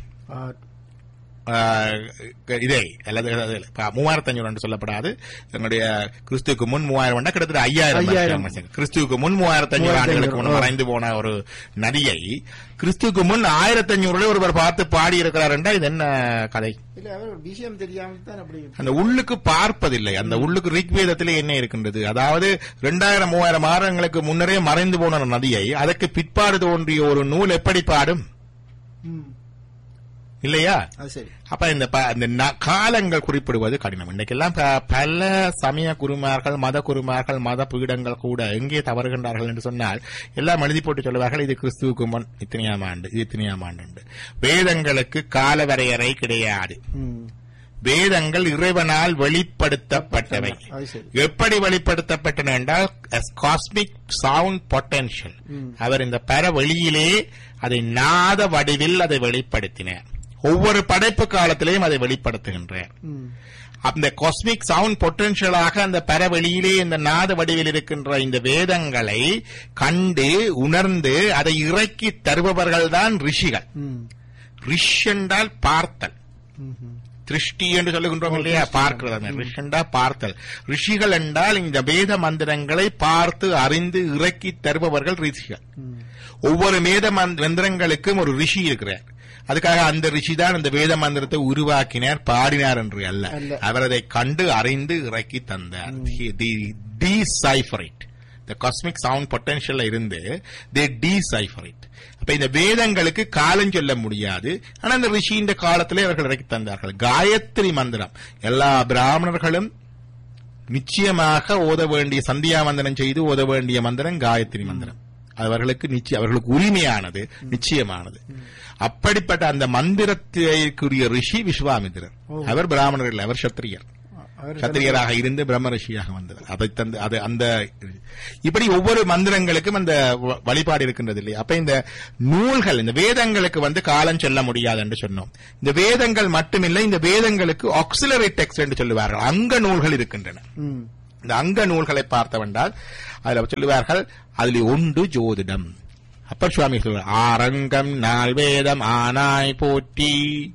[SPEAKER 2] இதே அல்லது மூவாயிரத்தி அஞ்சூறு என்று சொல்லப்படாது, எங்களுடைய கிறிஸ்துவுக்கு முன் மூவாயிரம் கிட்டத்தட்ட ஐயாயிரம் கிறிஸ்துவுக்கு முன் மூவாயிரத்தி அஞ்சூறு ஆண்டுகளுக்கு முன் மறைந்து போன ஒரு நதியை கிறிஸ்துவுக்கு முன் ஆயிரத்தி அஞ்சூறுல ஒருவர் பார்த்து பாடி இருக்கிறார் என்றா இது என்ன கதை?
[SPEAKER 1] விஷயம் தெரியாமல்
[SPEAKER 2] அந்த உள்ளுக்கு பார்ப்பதில்லை. அந்த உள்ளுக்கு ரிக்வேதத்திலே என்ன இருக்கின்றது? அதாவது இரண்டாயிரம் மூவாயிரம் ஆயிரங்களுக்கு முன்னரே மறைந்து போன நதியை அதற்கு பிற்பாடு தோன்றிய ஒரு நூல் எப்படி பாடும் இல்லையா? அப்ப இந்த காலங்கள் குறிப்பிடுவது கடினம். இன்னைக்கெல்லாம் பல சமய குருமார்கள், மத குருமார்கள், மத பீடங்கள் கூட எங்கே தவறுகின்றார்கள் என்று சொன்னால் எல்லாம் எழுதி போட்டு சொல்லுவார்கள், இது கிறிஸ்துவுக்கு முன் இத்தனையாம் ஆண்டு, இது இத்தனையாம் ஆண்டு. வேதங்களுக்கு கால வரையறை கிடையாது. வேதங்கள் இறைவனால் வெளிப்படுத்தப்பட்டவை. எப்படி வெளிப்படுத்தப்பட்டன என்றால் காஸ்மிக் சவுண்ட் பொட்டன்ஷியல். அவர் இந்த பர வெளியிலே அதை நாத வடிவில் அதை வெளிப்படுத்தினார். ஒவ்வொரு படைப்பு காலத்திலேயும் அதை வெளிப்படுத்துகின்றார். அந்த காஸ்மிக் சவுண்ட் பொட்டன்ஷியலாக அந்த பரவெளியிலே இந்த நாத வடிவில் இருக்கின்ற இந்த வேதங்களை கண்டு உணர்ந்து அதை இறக்கி தருபவர்கள் தான் ரிஷிகள். ரிஷ் என்றால் பார்த்தல், திருஷ்டி என்று சொல்லுகின்றோம் இல்லையா, பார்க்கிறது. ரிஷ் என்றால் பார்த்தல். ரிஷிகள் என்றால் இந்த வேத மந்திரங்களை பார்த்து அறிந்து இறக்கி தருபவர்கள் ரிஷிகள். ஒவ்வொரு வேத மந்திரங்களுக்கும் ஒரு ரிஷி இருக்கிறார். அதுக்காக அந்த ரிஷி தான் அந்த வேத மந்திரத்தை உருவாக்கினார், பாடினார் என்று அல்ல. அவர் அதை கண்டு அறிந்து இறக்கி தந்தார். The cosmic sound potential இருந்து they decipher it. அப்ப இந்த வேதங்களுக்கு காலம் சொல்ல முடியாது. ஆனா அந்த ரிஷி இந்த காலத்திலே அவர்கள் இறக்கி தந்தார்கள். காயத்ரி மந்திரம் எல்லா பிராமணர்களும் நிச்சயமாக ஓத வேண்டிய, சந்தியா மந்திரம் செய்து ஓத வேண்டிய மந்திரம் காயத்ரி மந்திரம். அவர்களுக்கு நிச்சயம், அவர்களுக்கு உரிமையானது, நிச்சயமானது. அப்படிப்பட்ட அந்த மந்திரத்திற்குரிய ரிஷி விஸ்வாமித்திரர். அவர் பிராமணர் இல்லை, அவர் சத்திரியர். சத்திரியராக இருந்து பிரம்ம ரிஷியாக வந்தவர். அதை தந்து அது அந்த இப்படி ஒவ்வொரு மந்திரங்களுக்கும் அந்த வழிபாடு இருக்கின்றது இல்லையா? அப்ப இந்த நூல்கள், இந்த வேதங்களுக்கு வந்து காலம் சொல்ல முடியாது என்று சொன்னோம். இந்த வேதங்கள் மட்டுமில்லை, இந்த வேதங்களுக்கு ஆக்சிலரி டெக்ஸ்ட் என்று சொல்லுவார்கள், அங்க நூல்கள் இருக்கின்றன. இந்த அங்க நூல்களை பார்த்தவென்றால் அதுல சொல்லுவார்கள், அதில் ஒன்று ஜோதிடம். அப்பர் சுவாமி சொல்வார், ஆரங்கம் நால் வேதம் ஆனாய் போற்றி.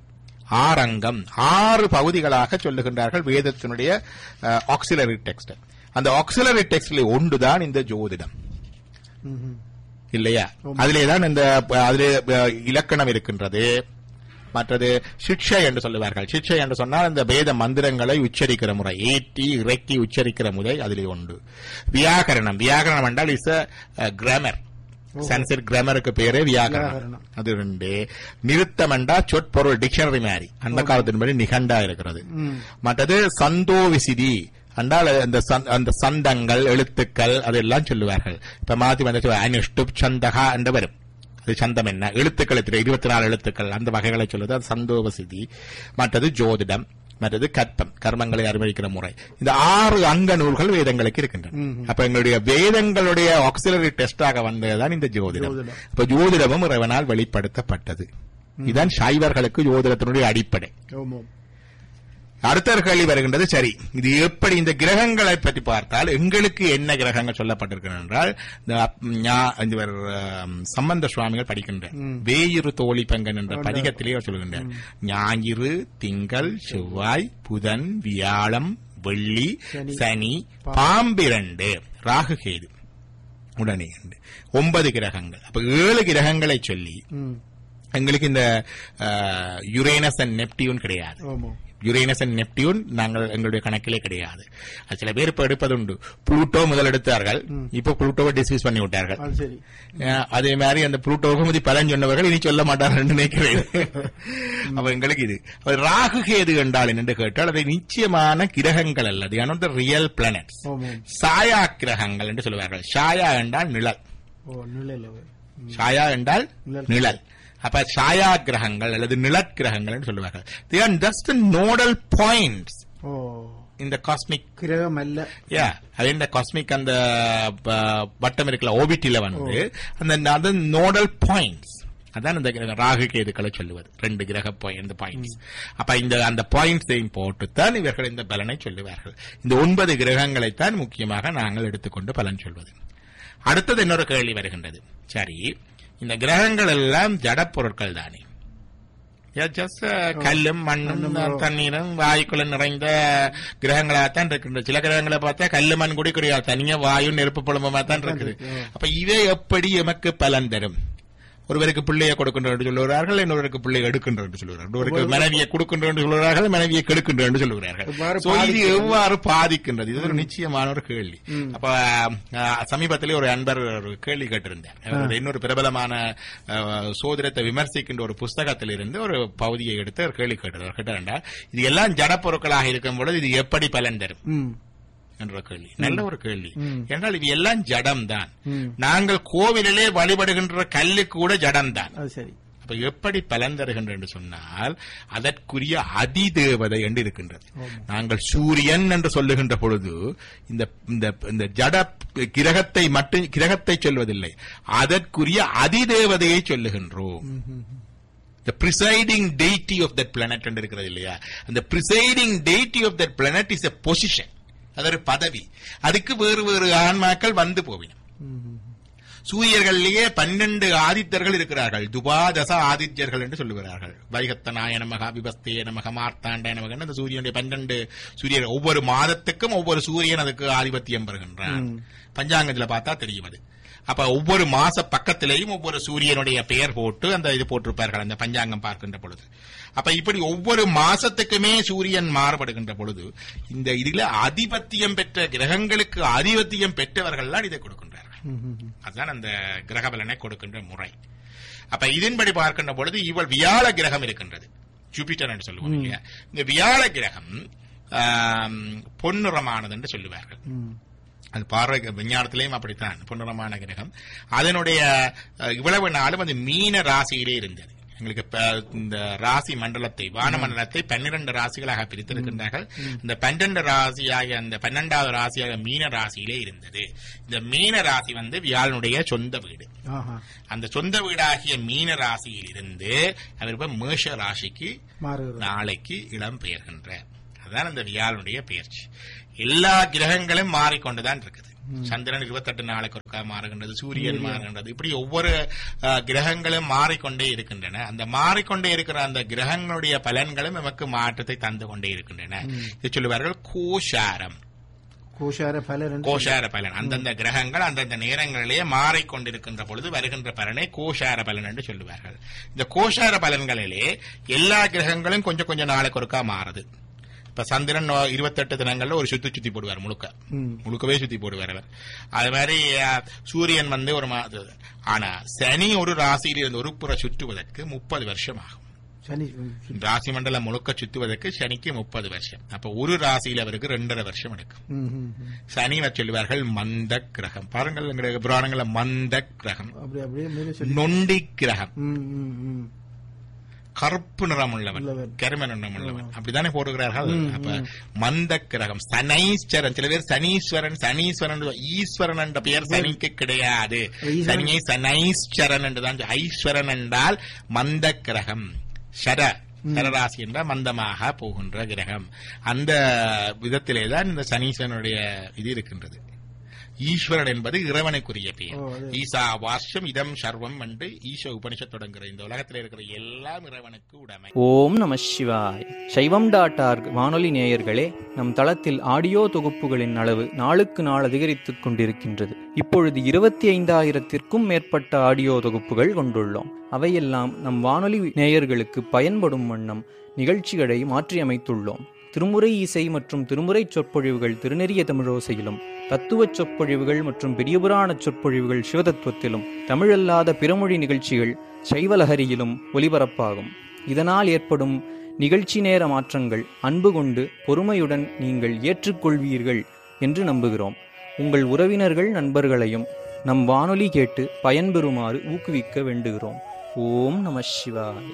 [SPEAKER 2] ஆறங்கம், ஆறு பகுதிகளாக சொல்லுகின்றார்கள் வேதத்தினுடைய ஆக்சிலரி டெக்ஸ்ட். அந்த ஆக்சிலரி டெக்ஸ்ட்ல ஒன்றுதான் இந்த ஜோதிடம் இல்லையா? அதிலேதான் இந்த அதிலே இலக்கணம் இருக்கின்றது. மற்றது சிக்ஷை என்று சொல்லுவார்கள். சிக்ஷை என்று சொன்னால் இந்த வேத மந்திரங்களை உச்சரிக்கிற முறை, ஏற்றி இறக்கி உச்சரிக்கிற முறை அதிலே உண்டு. வியாகரணம், வியாகரணம் என்றால் இஸ் கிராமர், சன்ஸ்கிரிட் கிராமருக்கு பேரே வியாகரணம். அது ரெண்டு. நிறுத்தம் என்றா சொற்பொருள் டிக்ஷனரி மாதிரி அந்த காலத்தின்படி நிகண்டா இருக்கிறது. மற்றது சந்தோ விசிதி என்றால் அந்த சந்தங்கள் எழுத்துக்கள் அதெல்லாம் சொல்லுவார்கள். இப்ப மாத்தி வந்து அனுஷ்டு சந்தகா என்று வரும். அது சந்தம் என்ன, எழுத்துக்கள் இருபத்தி நாலு எழுத்துக்கள் அந்த வகைகளை சொல்லுது, அது சந்தோபசிதி. மற்றது ஜோதிடம், மற்றது கற்பம், கர்மங்களை அறிவிக்கிற முறை. இந்த ஆறு அங்க நூல்கள் வேதங்களுக்கு இருக்கின்றன. அப்ப எங்களுடைய வேதங்களுடைய ஆக்சிலரி டெஸ்டாக வந்ததுதான் இந்த ஜோதிடம். இப்ப ஜோதிடமும் இறைவனால் வெளிப்படுத்தப்பட்டது. இதுதான் சைவர்களுக்கு ஜோதிடத்தினுடைய அடிப்படை. அடுத்த கேள்வி வருகின்றது, சரி இது எப்படி இந்த கிரகங்களை பற்றி பார்த்தால் எங்களுக்கு என்ன கிரகங்கள் சொல்லப்பட்டிருக்கிறது என்றால், சம்பந்த சுவாமிகள் படிக்கின்ற வேயிரு தோழி பங்கன் என்ற பதிகத்திலேயே சொல்கின்றார். ஞாயிறு, திங்கள், செவ்வாய், புதன், வியாழம், வெள்ளி, சனி, பாம்பிரண்டு, ராகு, கேது உடனே ஒன்பது கிரகங்கள். அப்ப ஏழு கிரகங்களை சொல்லி எங்களுக்கு இந்த யுரேனஸ் அண்ட் நெப்டியூன் கிடையாது. யுரேனஸ் அண்ட் நெப்டியூன் நாங்கள் எங்களுடைய கணக்கிலே கிடையாது. சில பேர் இப்ப எடுப்பதுண்டு. புளூட்டோ முதல் எடுத்தார்கள், இப்ப புளூட்டோவை டிஸ்மிஸ் பண்ணி விட்டார்கள். அதே மாதிரி அந்த புளூட்டோவுக்கு முதி பலன் சொன்னவர்கள் இனி சொல்ல மாட்டார்கள் நினைக்கிறேன். அப்ப எங்களுக்கு இது ராகு கேது என்றால் என்று கேட்டால் அதை நிச்சயமான கிரகங்கள் அல்ல, அது ஆர் நாட் ரியல் பிளானட்ஸ். சாயா கிரகங்கள் என்று சொல்லுவார்கள். சாயா என்றால் நிழல், சாயா என்றால் நிழல். அப்ப சாயா கிரகங்கள் அல்லது நிலக்கிரகங்கள் சொல்லுவார்கள். They are just nodal points in the cosmic
[SPEAKER 1] கிரகம் அல்ல.
[SPEAKER 2] Yeah, அது இந்த காஸ்மிக் அந்த வட்டம் இருக்கல ஓபிட்டில வந்து அந்த நோடல் பாயிண்ட்ஸ் அதான் இந்த ராகு கேதுக்களை சொல்லுவது. ரெண்டு கிரக பாயிண்ட்ஸ். அப்ப இந்த அந்த பாயிண்ட்ஸையும் போட்டுத்தான் இவர்கள் இந்த பலனை சொல்லுவார்கள். இந்த ஒன்பது கிரகங்களைத்தான் முக்கியமாக நாங்கள் எடுத்துக்கொண்டு பலன் சொல்வது. அடுத்தது இன்னொரு கேள்வி வருகின்றது. சரி, இந்த கிரகங்கள் எல்லாம் ஜட பொருட்கள் தானே, கல்லும் மண்ணும் தண்ணீரும் வாயுக்குள்ள நிறைந்த கிரகங்களாகத்தான் இருக்கின்ற. சில கிரகங்களை பார்த்தா கல்லு மண் கூட கிடையாது, தனியா வாயு நெருப்பு புலம்பமா தான் இருக்குது. அப்ப இவை எப்படி எமக்கு பலன் தரும்? ஒருவருக்கு பிள்ளையை கொடுக்கின்ற என்று சொல்லுகிறார்கள், இன்னொருக்கு பிள்ளை எடுக்கின்ற என்று சொல்லுகிறார்கள். ஒருவருக்கு மனைவியை கொடுக்கின்ற என்று சொல்லுகிறார்கள், மனைவியை கெடுக்கின்ற என்று சொல்லுகிறார்கள். இது எவ்வாறு பாதிக்கின்றது? இது ஒரு நிச்சயமான ஒரு கேள்வி. அப்ப சமீபத்திலே ஒரு அன்பர் ஒரு கேள்வி கேட்டிருந்தார். இன்னொரு பிரபலமான சோதனத்தை விமர்சிக்கின்ற ஒரு புஸ்தகத்தில் இருந்து ஒரு பகுதியை எடுத்து ஒரு கேள்வி கேட்டார். கேட்டார், இது எல்லாம் ஜட பொருட்களாக இருக்கும் பொழுது இது எப்படி பலன் தரும் என்ற கேள்வி. நல்ல ஒரு கேள்வி. என்றால் இது எல்லாம் ஜடம் தான். நாங்கள் கோவிலிலே வழிபடுகின்ற கல்லு கூட ஜடம் தான். அப்ப எப்படி பலன் தருகின்ற என்று சொன்னால் அதற்குரிய அதிதேவதை என்று இருக்கின்றது. நாங்கள் சூரியன் என்று சொல்லுகின்ற பொழுது இந்த ஜட கிரகத்தை மட்டும் கிரகத்தை சொல்வதில்லை, அதற்குரிய அதிதேவதையை சொல்லுகின்றோம். The presiding deity of that planet என்று இருக்கிறது இல்லையா? அந்த presiding deity of that planet is a position. அது ஒரு பதவி. அதுக்கு வேறு வேறு ஆன்மாக்கள் வந்து போவினம். சூரியர்களிலேயே பன்னெண்டு ஆதித்தர்கள் இருக்கிறார்கள். துபாதச ஆதித்யர்கள் என்று சொல்லுகிறார்கள். வைகத்தனாய நமக, விபஸ்தே நமக, மார்த்தாண்ட நமக. அந்த சூரியனுடைய பன்னெண்டு சூரியன், ஒவ்வொரு மாதத்துக்கும் ஒவ்வொரு சூரியன் அதுக்கு ஆதிபத்தியம் பெறுகின்றான். பஞ்சாங்கத்தில் பார்த்தா தெரியும் அது. அப்ப ஒவ்வொரு மாச பக்கத்திலேயும் ஒவ்வொரு சூரியனுடைய பெயர் போட்டு அந்த இது போட்டிருப்பார்கள் அந்த பஞ்சாங்கம் பார்க்கின்ற பொழுது. அப்ப இப்படி ஒவ்வொரு மாசத்துக்குமே சூரியன் மாறுபடுகின்ற பொழுது இந்த இதுல ஆதிபத்தியம் பெற்ற கிரகங்களுக்கு ஆதிபத்தியம் பெற்றவர்கள் இதை கொடுக்கின்றார்கள். அதுதான் அந்த கிரக பலனை கொடுக்கின்ற முறை. அப்ப இதன்படி பார்க்கின்ற பொழுது இவள் வியாழ கிரகம் இருக்கின்றது, ஜூபிட்டர் என்று சொல்லுவோம் இல்லையா? இந்த வியாழ கிரகம் பொன்னிறமானது என்று சொல்லுவார்கள். அது பார்வை விஞ்ஞானத்திலேயும் அப்படித்தான் பொன்னிறமான கிரகம். அதனுடைய இவ்வளவு நாளும் அது மீன ராசியிலே இருந்தது. எங்களுக்கு இந்த ராசி மண்டலத்தை வான மண்டலத்தை பன்னிரண்டு ராசிகளாக பிரித்திருக்கின்றார்கள். இந்த பன்னெண்டு ராசியாக அந்த பன்னெண்டாவது ராசியாக மீன ராசியிலே இருந்தது. இந்த மீன ராசி வந்து வியாழனுடைய சொந்த வீடு. அந்த சொந்த வீடாகிய மீன ராசியில் இருந்து அவர் இப்ப மேஷ ராசிக்கு நாளைக்கு இடம் பெயர்கின்ற. அதுதான் அந்த வியாழனுடைய பெயர்ச்சி. எல்லா கிரகங்களும் மாறிக்கொண்டுதான் இருக்குது. சந்திரன் இருபத்தெட்டு நாளைக்கு ஒருக்கா மாறுகின்றது, சூரியன் மாறுகின்றது. இப்படி ஒவ்வொரு கிரகங்களும் மாறிக்கொண்டே இருக்கின்றன. அந்த மாறிக்கொண்டே இருக்கிற அந்த கிரகங்களுடைய பலன்களும் நமக்கு மாற்றத்தை தந்து கொண்டே இருக்கின்றன. இது சொல்லுவார்கள் கோஷாரம்.
[SPEAKER 1] கோஷார பலன்
[SPEAKER 2] கோஷார பலன் அந்தந்த கிரகங்கள் அந்தந்த நேரங்களிலேயே மாறிக்கொண்டிருக்கின்ற பொழுது வருகின்ற பலனை கோஷார பலன் என்று சொல்லுவார்கள். இந்த கோஷார பலன்களிலே எல்லா கிரகங்களும் கொஞ்சம் கொஞ்சம் நாளைக்கு ஒருக்கா மாறுது. இப்ப சந்திரன் இருபத்தெட்டு தினங்கள்ல ஒரு சுத்தி சுத்தி போடுவார், முழுக்க முழுக்கவே சுத்தி போடுவார் அவர். அது மாதிரி சூரியன் வந்து ஒரு மாதம். ஆனா சனி ஒரு ராசியில் இருந்து ஒரு புற சுற்றுவதற்கு முப்பது வருஷம் ஆகும். ராசி மண்டலம் முழுக்க சுத்துவதற்கு சனிக்கு முப்பது வருஷம். அப்ப ஒரு ராசியில் அவருக்கு ரெண்டரை வருஷம் எடுக்கும். சனி சொல்லுவார்கள் மந்த கிரகம். பாருங்கள் எங்களுடைய புராணங்கள மந்த கிரகம், நொண்டி கிரகம், கருப்பு நிறம் உள்ளவன், கரும நிறம் உள்ளவன், அப்படித்தானே போடுகிறார்கள். அப்ப மந்த கிரகம் சனீஸ்வரன். சில பேர் சனீஸ்வரன் சனீஸ்வரன் ஈஸ்வரன் என்ற பெயர் சனிக்கு கிடையாது. சனியை சனீஸ்வரன் என்றுதான். ஐஸ்வரன் என்றால் மந்த கிரகம். சர சரராசி என்ற மந்தமாக போகின்ற கிரகம். அந்த விதத்திலேதான் இந்த சனீஸ்வரனுடைய இது இருக்கின்றது. ஈஸ்வரன் என்பது இறைவனுக்குரிய பெயர். ஈசா வாஷ்யம் இதம் சர்வம் என்று ஈச உபனிஷத் தொடங்குற இந்த உலகத்தில் இருக்கிற எல்லாம் இறைவனுக்கு உடைமை.
[SPEAKER 3] ஓம் நம சிவாய். சைவம் டாட் ஆர்க் வானொலி நேயர்களே, நம் தளத்தில் ஆடியோ தொகுப்புகளின் அளவு நாளுக்கு நாள் அதிகரித்துக் கொண்டிருக்கின்றது. இப்பொழுது இருபத்தி ஐந்தாயிரத்திற்கும் மேற்பட்ட ஆடியோ தொகுப்புகள் கொண்டுள்ளோம். அவையெல்லாம் நம் வானொலி நேயர்களுக்கு பயன்படும் வண்ணம் நிகழ்ச்சிகளை மாற்றியமைத்துள்ளோம். திருமுறை இசை மற்றும் திருமுறை சொற்பொழிவுகள் திருநெறிய தமிழோசையிலும், தத்துவச் சொற்பொழிவுகள் மற்றும் பெரியபுராண சொற்பொழிவுகள் சிவதத்துவத்திலும், தமிழல்லாத பிறமொழி நிகழ்ச்சிகள் சைவலஹரியிலும் ஒலிபரப்பாகும். இதனால் ஏற்படும் நிகழ்ச்சி நேர மாற்றங்கள் அன்பு கொண்டு பொறுமையுடன் நீங்கள் ஏற்றுக்கொள்வீர்கள் என்று நம்புகிறோம். உங்கள் உறவினர்கள் நண்பர்களையும் நம் வானொலி கேட்டு பயன்பெறுமாறு ஊக்குவிக்க வேண்டுகிறோம். ஓம் நம சிவாய்.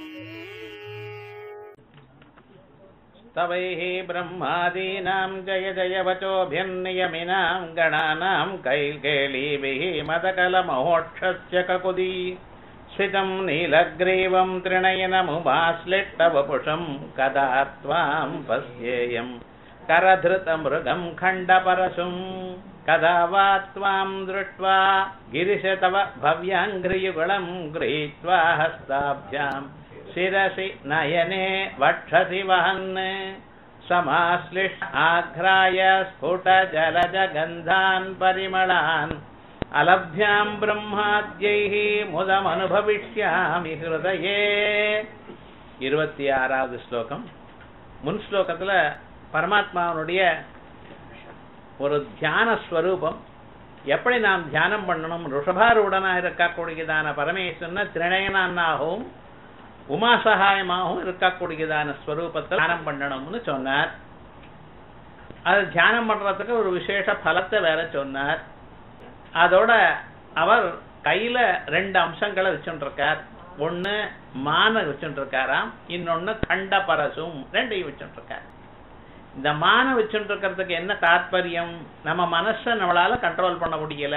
[SPEAKER 4] तवैहि ब्रह्मादीनां जय जय वचोभिर्नियमिनां गणानां कैकेलीभिः मदकलमहोक्षस्य ककुदी स्फितं नीलग्रीवं त्रिणयनमुपाश्लिष्टवपुषं कदा त्वां पश्येयं करधृतमृगं खण्डपरशुं कदा वा त्वां दृष्ट्वा गिरिश तव भव्याङ्घ्रियुगलं गृहीत्वा हस्ताभ्यां शिरसि नयने वक्षसि वहन् समाश्लिष्ट आघ्राय स्फुट जलज गन्धान् परिमलान् अलभ्यां ब्रह्माद्यैः मुदमनुभविष्यामि हृदये. இருபத்தி ஆறாவது ஸ்லோகம். முன் ஸ்லோகத்துல பரமாத்மாவுடைய ஒரு தியான ஸ்வரூபம், எப்படி நாம் தியானம் பண்ணணும், ருஷபாரூடனாக இருக்கக்கூடியதான பரமேஸ்வரனை திரிநயனாகவும் உமா சகாயமாகவும் இருக்கக்கூடியதான ஸ்வரூபத்தை தியானம் பண்ணணும்னு சொன்னார். அது தியானம் பண்றதுக்கு ஒரு விசேஷ பலத்தை வேற சொன்னார். அதோட அவர் கையில ரெண்டு அம்சங்களை வச்சுட்டு இருக்கார். ஒன்னு மான வச்சுட்டு இருக்காராம், இன்னொன்னு கண்ட பரசும், ரெண்டையும் வச்சுட்டு இருக்கார். இந்த மான வச்சுட்டு இருக்கிறதுக்கு என்ன தாற்பயம், நம்ம மனசை நம்மளால கண்ட்ரோல் பண்ண முடியல.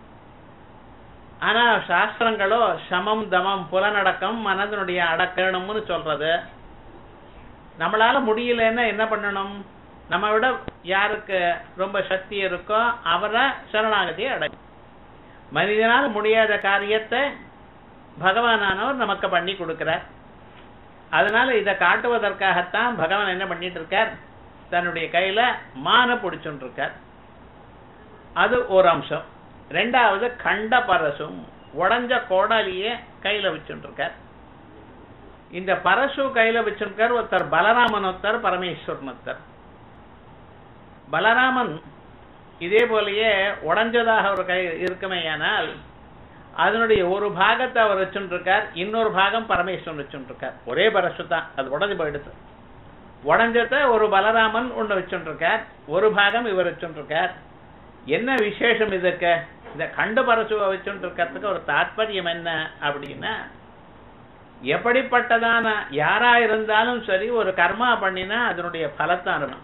[SPEAKER 4] ஆனா சாஸ்திரங்களோ சமம் தமம் புலனடக்கம் மனதனுடைய அடக்கணும்னு சொல்றது. நம்மளால முடியலன்னா என்ன பண்ணணும், நம்ம விட யாருக்கு ரொம்ப சக்தி இருக்கோ அவரை சரணாகதியை அடையும். மனிதனால முடியாத காரியத்தை பகவானானவர் நமக்கு பண்ணி கொடுக்கிறார். அதனால இதை காட்டுவதற்காகத்தான் பகவான் என்ன பண்ணிட்டு இருக்கார், தன்னுடைய கையில மான பிடிச்சுட்டு இருக்கார். அது ஒரு அம்சம். ரெண்டாவது கண்ட பரசும், உடஞ்ச கோடாலியே கையில வச்சுட்டு இருக்கார். இந்த பரசு கையில வச்சிருக்கார் ஒருத்தர் பலராமன், ஒருத்தர் பரமேஸ்வரன் ஒருத்தர். பலராமன் இதே போலயே உடஞ்சதாக ஒரு கை இருக்குமேயானால் அதனுடைய ஒரு பாகத்தை அவர் வச்சுட்டு இருக்கார், இன்னொரு பாகம் பரமேஸ்வரன் வச்சுட்டு இருக்கார். ஒரே பரசு தான், அது உடஞ்சு போயிடுது. உடஞ்சத ஒரு பலராமன் ஒண்ணு வச்சுட்டு இருக்கார், ஒரு பாகம் இவர் வச்சுட்டு இருக்கார். என்ன விசேஷம் இதுக்கு, இந்த கண்டு பரசுவை வச்சுட்டு இருக்கிறதுக்கு ஒரு தாற்பயம் என்ன அப்படின்னா, எப்படிப்பட்டதான யாரா இருந்தாலும் சரி ஒரு கர்மா பண்ணினா அதனுடைய பலத்தான் இருக்கணும்.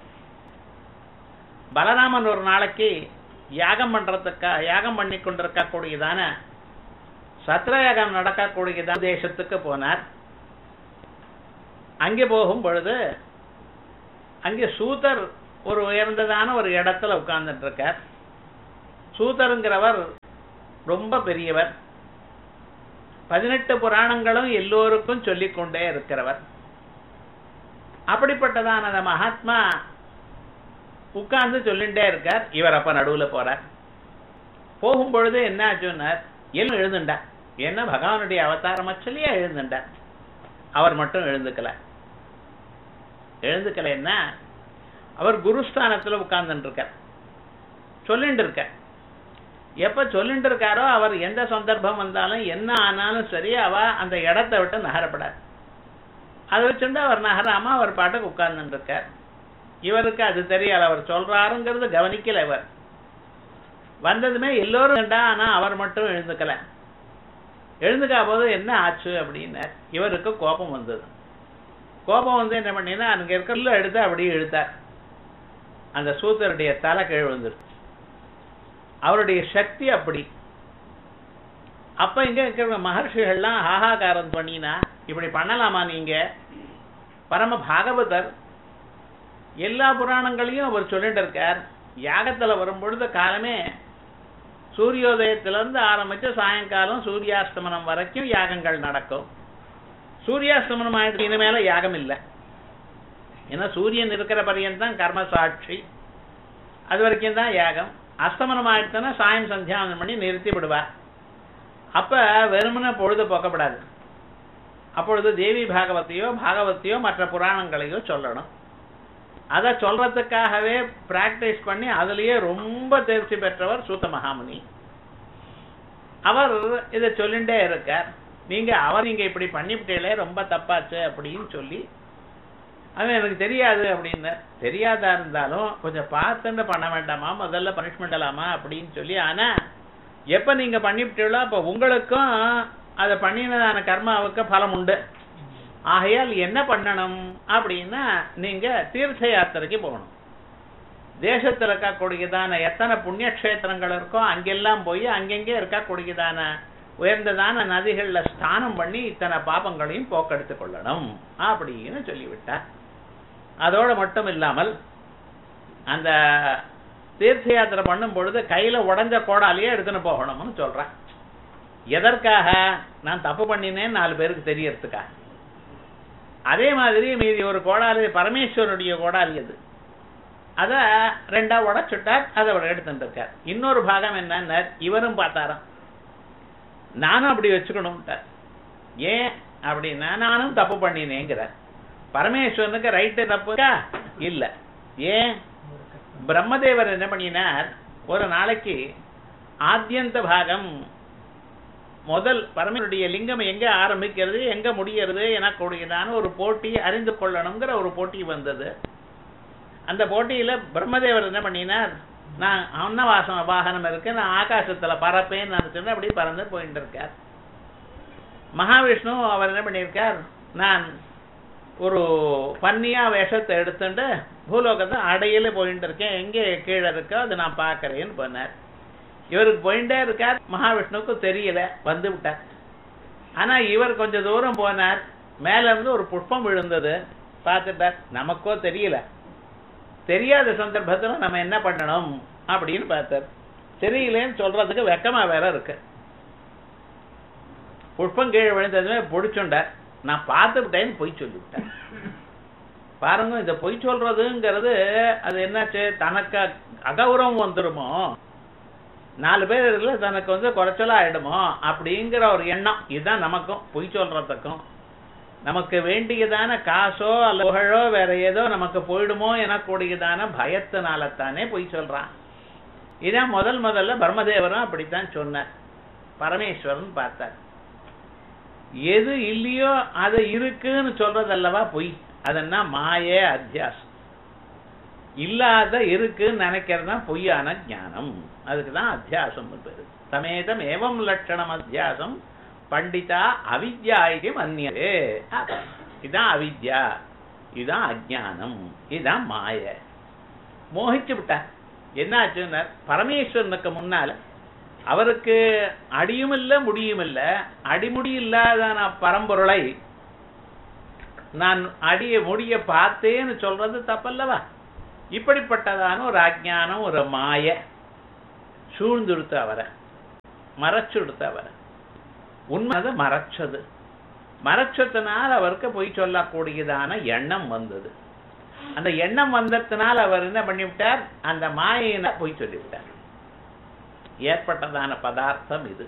[SPEAKER 4] பலராமன் ஒரு நாளைக்கு யாகம் பண்றதுக்கா யாகம் பண்ணி கொண்டிருக்கக்கூடியதான சத்ரயாகம் நடக்கக்கூடியதான தேசத்துக்கு போனார். அங்கே போகும் பொழுது அங்கே சூதர் ஒரு உயர்ந்ததான ஒரு இடத்துல உட்கார்ந்துட்டு இருக்கார். சூதருங்கிறவர் ரொம்ப பெரியவர், பதினெட்டு புராணங்களும் எல்லோருக்கும் சொல்லிக் கொண்டே இருக்கிறவர். அப்படிப்பட்டதான அந்த மகாத்மா உட்கார்ந்து சொல்லிட்டே இருக்கார். இவர் அப்ப நடுவுல போறார். போகும்பொழுது என்ன ஆச்சுன்னார், எல்லாம் எழுந்துண்டார். ஏன்னா பகவானுடைய அவதாரம் சொல்லியா எழுந்துண்டார். அவர் மட்டும் எழுந்துக்கல. எழுந்துக்கலைன்னா அவர் குருஸ்தானத்துல உட்கார்ந்துட்டு இருக்கார், சொல்லிட்டு இருக்கார். எப்ப சொல்லிட்டு இருக்காரோ அவர் எந்த சந்தர்ப்பம் வந்தாலும் என்ன ஆனாலும் சரி அவ அந்த இடத்தை விட்டு நகரப்படாது. அதை வச்சுட்டு அவர் நகராம அவர் பாட்டுக்கு உட்கார்ந்துட்டு இருக்கார். இவருக்கு அது தெரியல, அவர் சொல்றாருங்கிறது கவனிக்கல. இவர் வந்ததுமே எல்லோரும் வேண்டா, ஆனா அவர் மட்டும் எழுந்துக்கல. எழுந்துக்கா போது என்ன ஆச்சு அப்படின்னார். இவருக்கு கோபம் வந்தது. கோபம் வந்து என்ன பண்ணினா அங்க இருக்கிற எடுத்து அப்படியே இழுத்தார். அந்த சூத்தருடைய தலை கீழ் வந்துருக்கு. அவருடைய சக்தி அப்படி. அப்ப இங்க இருக்கிற மகர்ஷிகள்லாம் ஆகாகாரம் பண்ணினா இப்படி பண்ணலாமா நீங்க? பரம பாகவதர் எல்லா புராணங்களையும் அவர் சொல்லிட்டு இருக்கார். யாகத்துல வரும்பொழுது காலமே சூரியோதயத்திலிருந்து ஆரம்பிச்சு சாயங்காலம் சூரியாஸ்தமனம் வரைக்கும் யாகங்கள் நடக்கும். சூரியாஸ்தமனம் ஆயிடுச்சு, இனிமேல யாகம் இல்லை. ஏன்னா சூரியன் இருக்கிற பரியந்தான் கர்ம சாட்சி, அது வரைக்கும் தான் யாகம். அஸ்தமனம் ஆயிடுச்சுன்னா சாயம் சந்தியாவனம் பண்ணி நிறுத்தி விடுவார். அப்ப வெறுமன பொழுது போக்கப்படாது. அப்பொழுது தேவி பாகவத்தையோ பாகவத்தையோ மற்ற புராணங்களையோ சொல்லணும். அதை சொல்றதுக்காகவே பிராக்டிஸ் பண்ணி அதுலயே ரொம்ப தேர்ச்சி பெற்றவர் சூத்த மகாமுனி. அவர் இதை சொல்லிட்டே இருக்கார். நீங்க அவர் நீங்க இப்படி பண்ணிவிட்டீங்களே ரொம்ப தப்பாச்சு அப்படின்னு சொல்லி, அவன் எனக்கு தெரியாது அப்படின்னு. தெரியாதா இருந்தாலும் கொஞ்சம் பார்த்துட்டு பண்ண வேண்டாமா, முதல்ல பனிஷ்மெண்ட் இல்லாமா அப்படின்னு சொல்லி. ஆனா எப்ப நீங்க பண்ணிவிட்டீங்களோ அப்ப உங்களுக்கும் அதை பண்ணினதான கர்மாவுக்கு பலம் உண்டு. ஆகையால் என்ன பண்ணணும் அப்படின்னா நீங்க தீர்த்த யாத்திரைக்கு போகணும். தேசத்துல இருக்கக்கூடியதான எத்தனை புண்ணிய கஷேத்திரங்கள் இருக்கோ அங்கெல்லாம் போய் அங்கெங்கே இருக்கக்கூடியதான உயர்ந்ததான நதிகள்ல ஸ்நானம் பண்ணி இத்தனை பாபங்களையும் போக்கெடுத்துக் கொள்ளணும் அப்படின்னு சொல்லிவிட்டார். அதோட மட்டும் இல்லாமல் அந்த தீர்த்த யாத்திரை பண்ணும் பொழுது கையில உடஞ்ச கோடாலேயே எடுத்துன்னு போகணும்னு சொல்றேன். எதற்காக? நான் தப்பு பண்ணினேன்னு நாலு பேருக்கு தெரியறதுக்காக. அதே மாதிரி மீதி ஒரு கோடாலி பரமேஸ்வரனுடைய கோடாலி, அது அத ரெண்டா உடச்சுட்டார். அதை அவர் எடுத்துட்டு இருக்கார். இன்னொரு பாகம் என்ன, இவரும் பார்த்தாராம், நானும் அப்படி வச்சுக்கணும்ட்டார். ஏன் அப்படின்னா நானும் தப்பு பண்ணினேங்கிறார். பரமேஸ்வரனுக்கு ரைட்டு தப்புக்கா இல்ல. ஏன்? பிரம்மதேவர் என்ன பண்ணினார், ஒரு நாளைக்கு ஆத்யந்த பாகம் முதல் பரமேஸ்வருடைய லிங்கம் எங்க ஆரம்பிக்கிறது எங்க முடிகிறது எனக்கூடியதான ஒரு போட்டி அறிந்து கொள்ளணுங்கிற ஒரு போட்டி வந்தது. அந்த போட்டியில பிரம்மதேவர் என்ன பண்ணினார், நான் அன்னவாசன வாகனம் இருக்கு, நான் ஆகாசத்துல பறப்பேன்னு நினைச்சு அப்படி பறந்து போயிட்டு இருக்கார். மகாவிஷ்ணு அவர் என்ன பண்ணியிருக்கார், நான் ஒரு பன்னியா வேஷத்தை எடுத்துட்டு பூலோகத்தை அடையில போயிட்டு இருக்கேன், எங்கே கீழே இருக்கோ அதை நான் பார்க்கறேன்னு பண்ணார். இவருக்கு போயிட்டே இருக்கார். மகாவிஷ்ணுவுக்கு தெரியல, வந்து விட்டார். ஆனா இவர் கொஞ்சம் தூரம் போனார். மேல இருந்து ஒரு புஷ்பம் விழுந்தது, பார்த்துட்டார். நமக்கோ தெரியல. தெரியாத சந்தர்ப்பத்துல நம்ம என்ன பண்ணணும் அப்படின்னு பார்த்தார். தெரியலன்னு சொல்றதுக்கு வெக்கமா வேற இருக்கு. புஷ்பம் கீழே விழுந்ததுமே பிடிச்சுண்டார். நான் பார்த்து விட்டேன்னு பொய் சொல்லிவிட்டேன். பாருங்க, இந்த பொய் சொல்றதுங்கிறது அது என்னாச்சு, தனக்கு அகௌரவம் வந்துருமோ, நாலு பேர் தனக்கு வந்து குறைச்சலா ஆயிடுமோ அப்படிங்கிற ஒரு எண்ணம். இதுதான் நமக்கும் பொய் சொல்றதுக்கும். நமக்கு வேண்டியதான காசோ அல்ல புகழோ வேற ஏதோ நமக்கு போயிடுமோ எனக்கூடியதான பயத்தினாலத்தானே பொய் சொல்றான். இதான் முதல் முதல்ல பிரம்மதேவரும் அப்படித்தான் சொன்னார். பரமேஸ்வரன் பார்த்தார். எது இல்லையோ அது இருக்குன்னு சொல்றதல்லவா பொய். அதன்னா மாயே அத்தியாசம். இல்லாத இருக்குன்னு நினைக்கிறதுனா பொய்யான ஞானம். அதுக்குதான் அத்தியாசம் பேரு. சமேதம் ஏவம் லட்சணம் அத்தியாசம் பண்டிதா அவித்யா இது மன்னியதே. இதான் அவித்யா, இதுதான் அஜ்ஞானம், இதுதான் மாய. மோகிச்சு விட்டார். என்னாச்சுன்னா பரமேஸ்வரனுக்கு முன்னால அவருக்கு அடியும் இல்ல முடியும் இல்ல. அடிமுடி இல்லாத பரம்பொருளை நான் அடிய முடிய பார்த்தேன்னு சொல்றது தப்பல்லவா? இப்படிப்பட்டதான ஒரு அஜ்ஞானம், ஒரு மாய. சூழ்ந்துடுத்து அவரை, மறைச்சுடுத்து அவரை. உண்மை அதை மறைச்சது. மறைச்சத்தினால் அவருக்கு பொய் சொல்லக்கூடியதான எண்ணம் வந்தது. அந்த எண்ணம் வந்ததுனால் அவர் என்ன பண்ணிவிட்டார், அந்த மாயின பொய் சொல்லிவிட்டார். ஏற்பட்டதான பதார்த்தம் இது.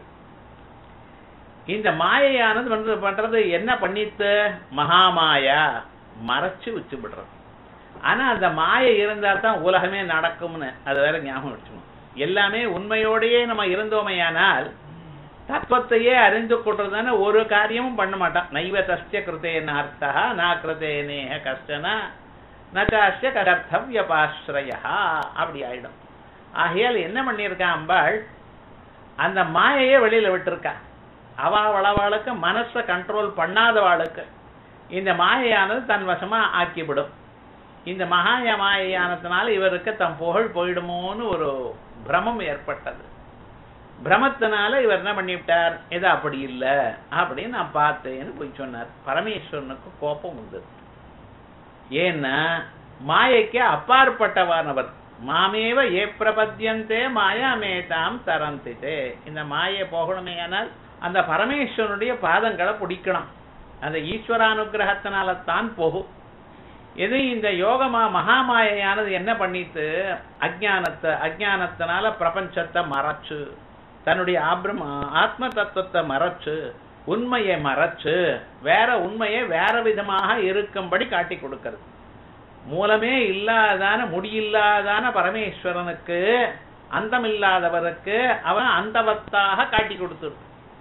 [SPEAKER 4] இந்த மாயையானது வந்து பண்றது என்ன பண்ணித்து, மகாமாயா மறைச்சு வச்சு விடுறது. ஆனா அந்த மாயை இருந்தா தான் உலகமே நடக்கும்னு அது வேற ஞாபகம் வச்சுக்கணும். எல்லாமே உண்மையோடையே நம்ம இருந்தோமையானால் தத்துவத்தையே அறிந்து கொள்றதுன்னு ஒரு காரியமும் பண்ண மாட்டான். நைவ தஸ்ய கிருத்தேன அர்த்தா நா கிருத்தேனேஹ கஷ்டனா நச்சாஸ்ய கர்த்தவ்யபாஸ்ரயா அப்படி ஆயிடும். ஆகையால் என்ன பண்ணியிருக்கான் அம்பாள், அந்த மாயையே வெளியில விட்டுருக்கா. அவளவாளுக்கு மனசை கண்ட்ரோல் பண்ணாதவாளுக்கு இந்த மாயையானது தன் வசமா ஆக்கிவிடும். இந்த மகாய மாயையானதுனால இவருக்கு தம் புகழ் போயிடுமோன்னு ஒரு பிரமம் ஏற்பட்டது. பிரமத்தினால இவர் என்ன பண்ணிவிட்டார், இது அப்படி இல்லை அப்படின்னு நான் பார்த்தேன்னு போய் சொன்னார். பரமேஸ்வரனுக்கு கோபம் வந்தது. ஏன்னா மாயைக்கு அப்பாற்பட்டவானவர். மாமேவ ஏ பிரபத்தியந்தே மாயாமேதாம் தரந்திதே. இந்த மாயை போகணுமே ஆனால் அந்த பரமேஸ்வரனுடைய பாதங்களை பிடிக்கணும். அந்த ஈஸ்வரானுகிரகத்தினால தான் போகும். இது இந்த யோகமா மகாமாயானது என்ன பண்ணிட்டு, அஜானத்தை அஜானத்தினால பிரபஞ்சத்தை மறைச்சு, தன்னுடைய ஆப்ரம் ஆத்ம தத்துவத்தை மறைச்சு, உண்மையை மறைச்சு வேற உண்மையை வேற விதமாக இருக்கும்படி காட்டி கொடுக்கிறது. மூலமே இல்லாதான முடியில்லாதான பரமேஸ்வரனுக்கு அந்தமில்லாதவருக்கு அவன் அந்தவத்தாக காட்டி கொடுத்துரு.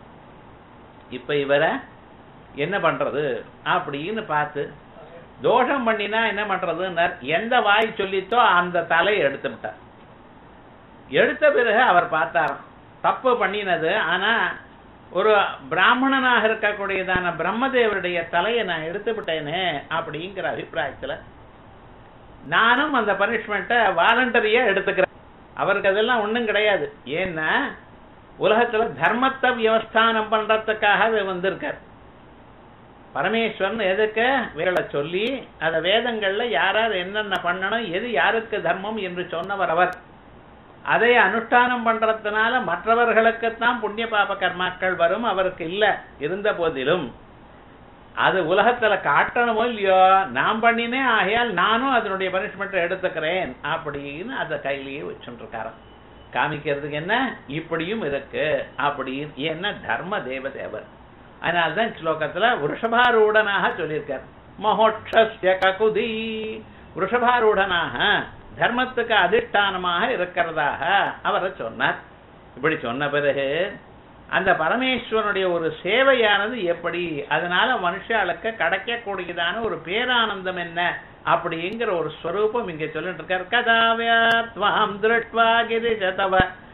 [SPEAKER 4] இப்ப இவரை என்ன பண்றது அப்படின்னு பார்த்து தோஷம் பண்ணினா என்ன பண்றதுன்னு எந்த வாய் சொல்லித்தோ அந்த தலையை எடுத்து விட்டார். எடுத்த பிறகு அவர் பார்த்தாராம் தப்பு பண்ணினது. ஆனா ஒரு பிராமணனாக இருக்கக்கூடியதான பிரம்மதேவருடைய தலையை நான் எடுத்து விட்டேனே அப்படிங்கிற அபிப்பிராயத்துல நானும் அந்த பனிஷ்மெண்ட்டை வாலண்டரியா எடுத்துக்கிறேன். அவருக்கு அதெல்லாம் ஒண்ணும் கிடையாது. ஏன்னா உலகத்துல தர்மத்தை வியவஸ்தானம் பண்றதுக்காக வந்திருக்கார் பரமேஸ்வரன். எதுக்கு வேலை சொல்லி அந்த வேதங்கள்ல யாரார் என்னென்ன பண்ணணும், எது யாருக்கு தர்மம் என்று சொன்னவர் அவர். அதை அனுஷ்டானம் பண்றதுனால மற்றவர்களுக்குத்தான் புண்ணிய பாப கர்மாக்கள் வரும், அவருக்கு இல்லை. இருந்த போதிலும் அது உலகத்துல காட்டணுமோ இல்லையோ, நான் பண்ணினேன், ஆகையால் நானும் அதனுடைய பனிஷ்மெண்ட்டை எடுத்துக்கிறேன் அப்படின்னு அதை கையிலேயே வச்சுட்டு இருக்காராம். காமிக்கிறதுக்கு என்ன இப்படியும் இருக்கு அப்படின்னு. ஏன்னா தர்ம தேவதேவர். அதனால்தான் ஸ்லோகத்துல விருஷபாரூடனாக சொல்லியிருக்கார். மகோட்சஸ்ய ககுதி, விருஷபாரூடனாக தர்மத்துக்கு அதிஷ்டானமாக இருக்கிறதாக அவரை சொன்னார். இப்படி சொன்ன பிறகு அந்த பரமேஸ்வரனுடைய ஒரு சேவையானது எப்படி, அதனால மனுஷாளுக்கு கிடைக்கக்கூடியதான ஒரு பேரானந்தம் என்ன அப்படிங்கிற ஒரு ஸ்வரூபம் இங்க சொல்லிட்டு இருக்கார். கதாவியாத்வாம் திருஷ்ட்வா கிரிஜதவ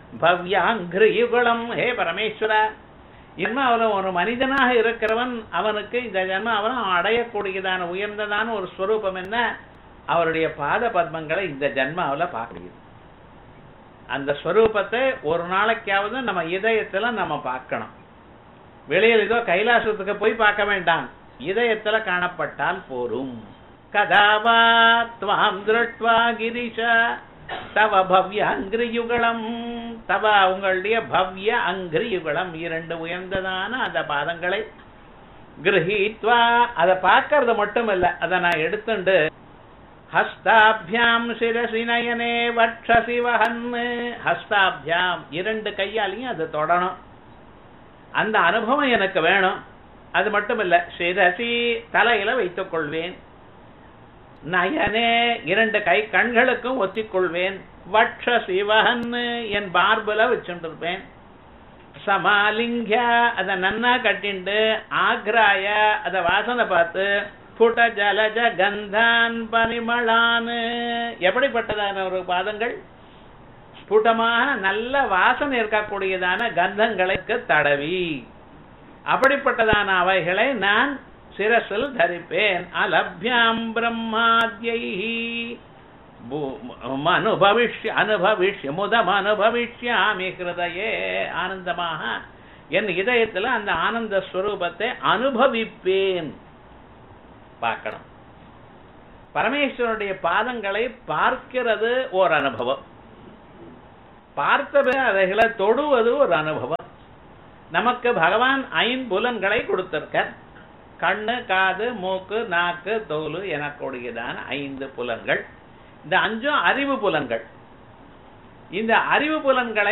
[SPEAKER 4] பவ்யாங்கிரியுகலம். ஹே பரமேஸ்வரா, இன்னும் அவன் ஒரு மனிதனாக இருக்கிறவன், அவனுக்கு இந்த ஜன்மம் அவன் அடையக்கூடியதான உயர்ந்ததான ஒரு ஸ்வரூபம் என்ன, அவருடைய பாத பத்மங்களை இந்த ஜன்மாவில் பார்க்க முடியுது. அந்த ஸ்வரூபத்தை ஒரு நாளைக்காவது நம்ம இதயத்துல நம்ம பார்க்கணும். வெளியில் ஏதோ கைலாசத்துக்கு போய் பார்க்க வேண்டாம், இதயத்துல காணப்பட்டால் போரும். கதாவா த்வாம் திருஷ்ட்வா கிரிஷ தவ பவ்ய அங்கிரியுகலம். தவ உங்களுடைய பவ்ய அங்கிரியுகலம், இரண்டு உயர்ந்ததான அந்த பாதங்களை கிரஹீத்வா, அதை பார்க்கறது மட்டும் இல்ல, அதை நான் எடுத்துண்டு ஹஸ்தாபியாம் சிரசி நயனே வட்சசி வஹன். ஹஸ்தாபியாம் இரண்டு கையாலையும் அதை தொடணும். அந்த அனுபவம் எனக்கு வேணும். அது மட்டும் இல்ல, சிரசி தலையில வைத்துக் கொள்வேன், நயனே இரண்டு கை கண்களுக்கும் ஒத்திக்கொள்வேன், வட்சசி வஹன் என் பார்புல வச்சுருப்பேன், சமாலிங்க அதை நன்னா கட்டிண்டு, ஆக்ராய அதை வாசனை பார்த்து, ஸ்புட ஜலஜ கந்தான் பரிமளான். எப்படிப்பட்டதான ஒரு பாதங்கள், ஸ்புடமான நல்ல வாசனை இருக்கக்கூடியதான கந்தங்களுக்கு தடவி, அப்படிப்பட்டதான அவைகளை நான் சிரசில் தரிப்பேன். அலப்யாம் பிரம்மாத்யைஹி அனுபவிஷ்ய அனுபவிஷ்ய முதம் அனுபவிஷ்யாமி ஹிருதயே. ஆனந்தமாக என் இதயத்தில் அந்த ஆனந்த ஸ்வரூபத்தை அனுபவிப்பேன். பார்க்கணும். பரமேஸ்வரனுடைய பாதங்களை பார்க்கிறது ஓர் அனுபவம். பார்த்தது அதைகளை தொடுவது ஒரு அனுபவம். நமக்கு பகவான் ஐம்புலன்களை கொடுத்திருக்க, கண்ணு, காது, மூக்கு, நாக்கு, தோல் எனக்கூடியதான ஐந்து புலன்கள். இந்த அஞ்சும் அறிவு புலன்கள். இந்த அறிவு புலன்களை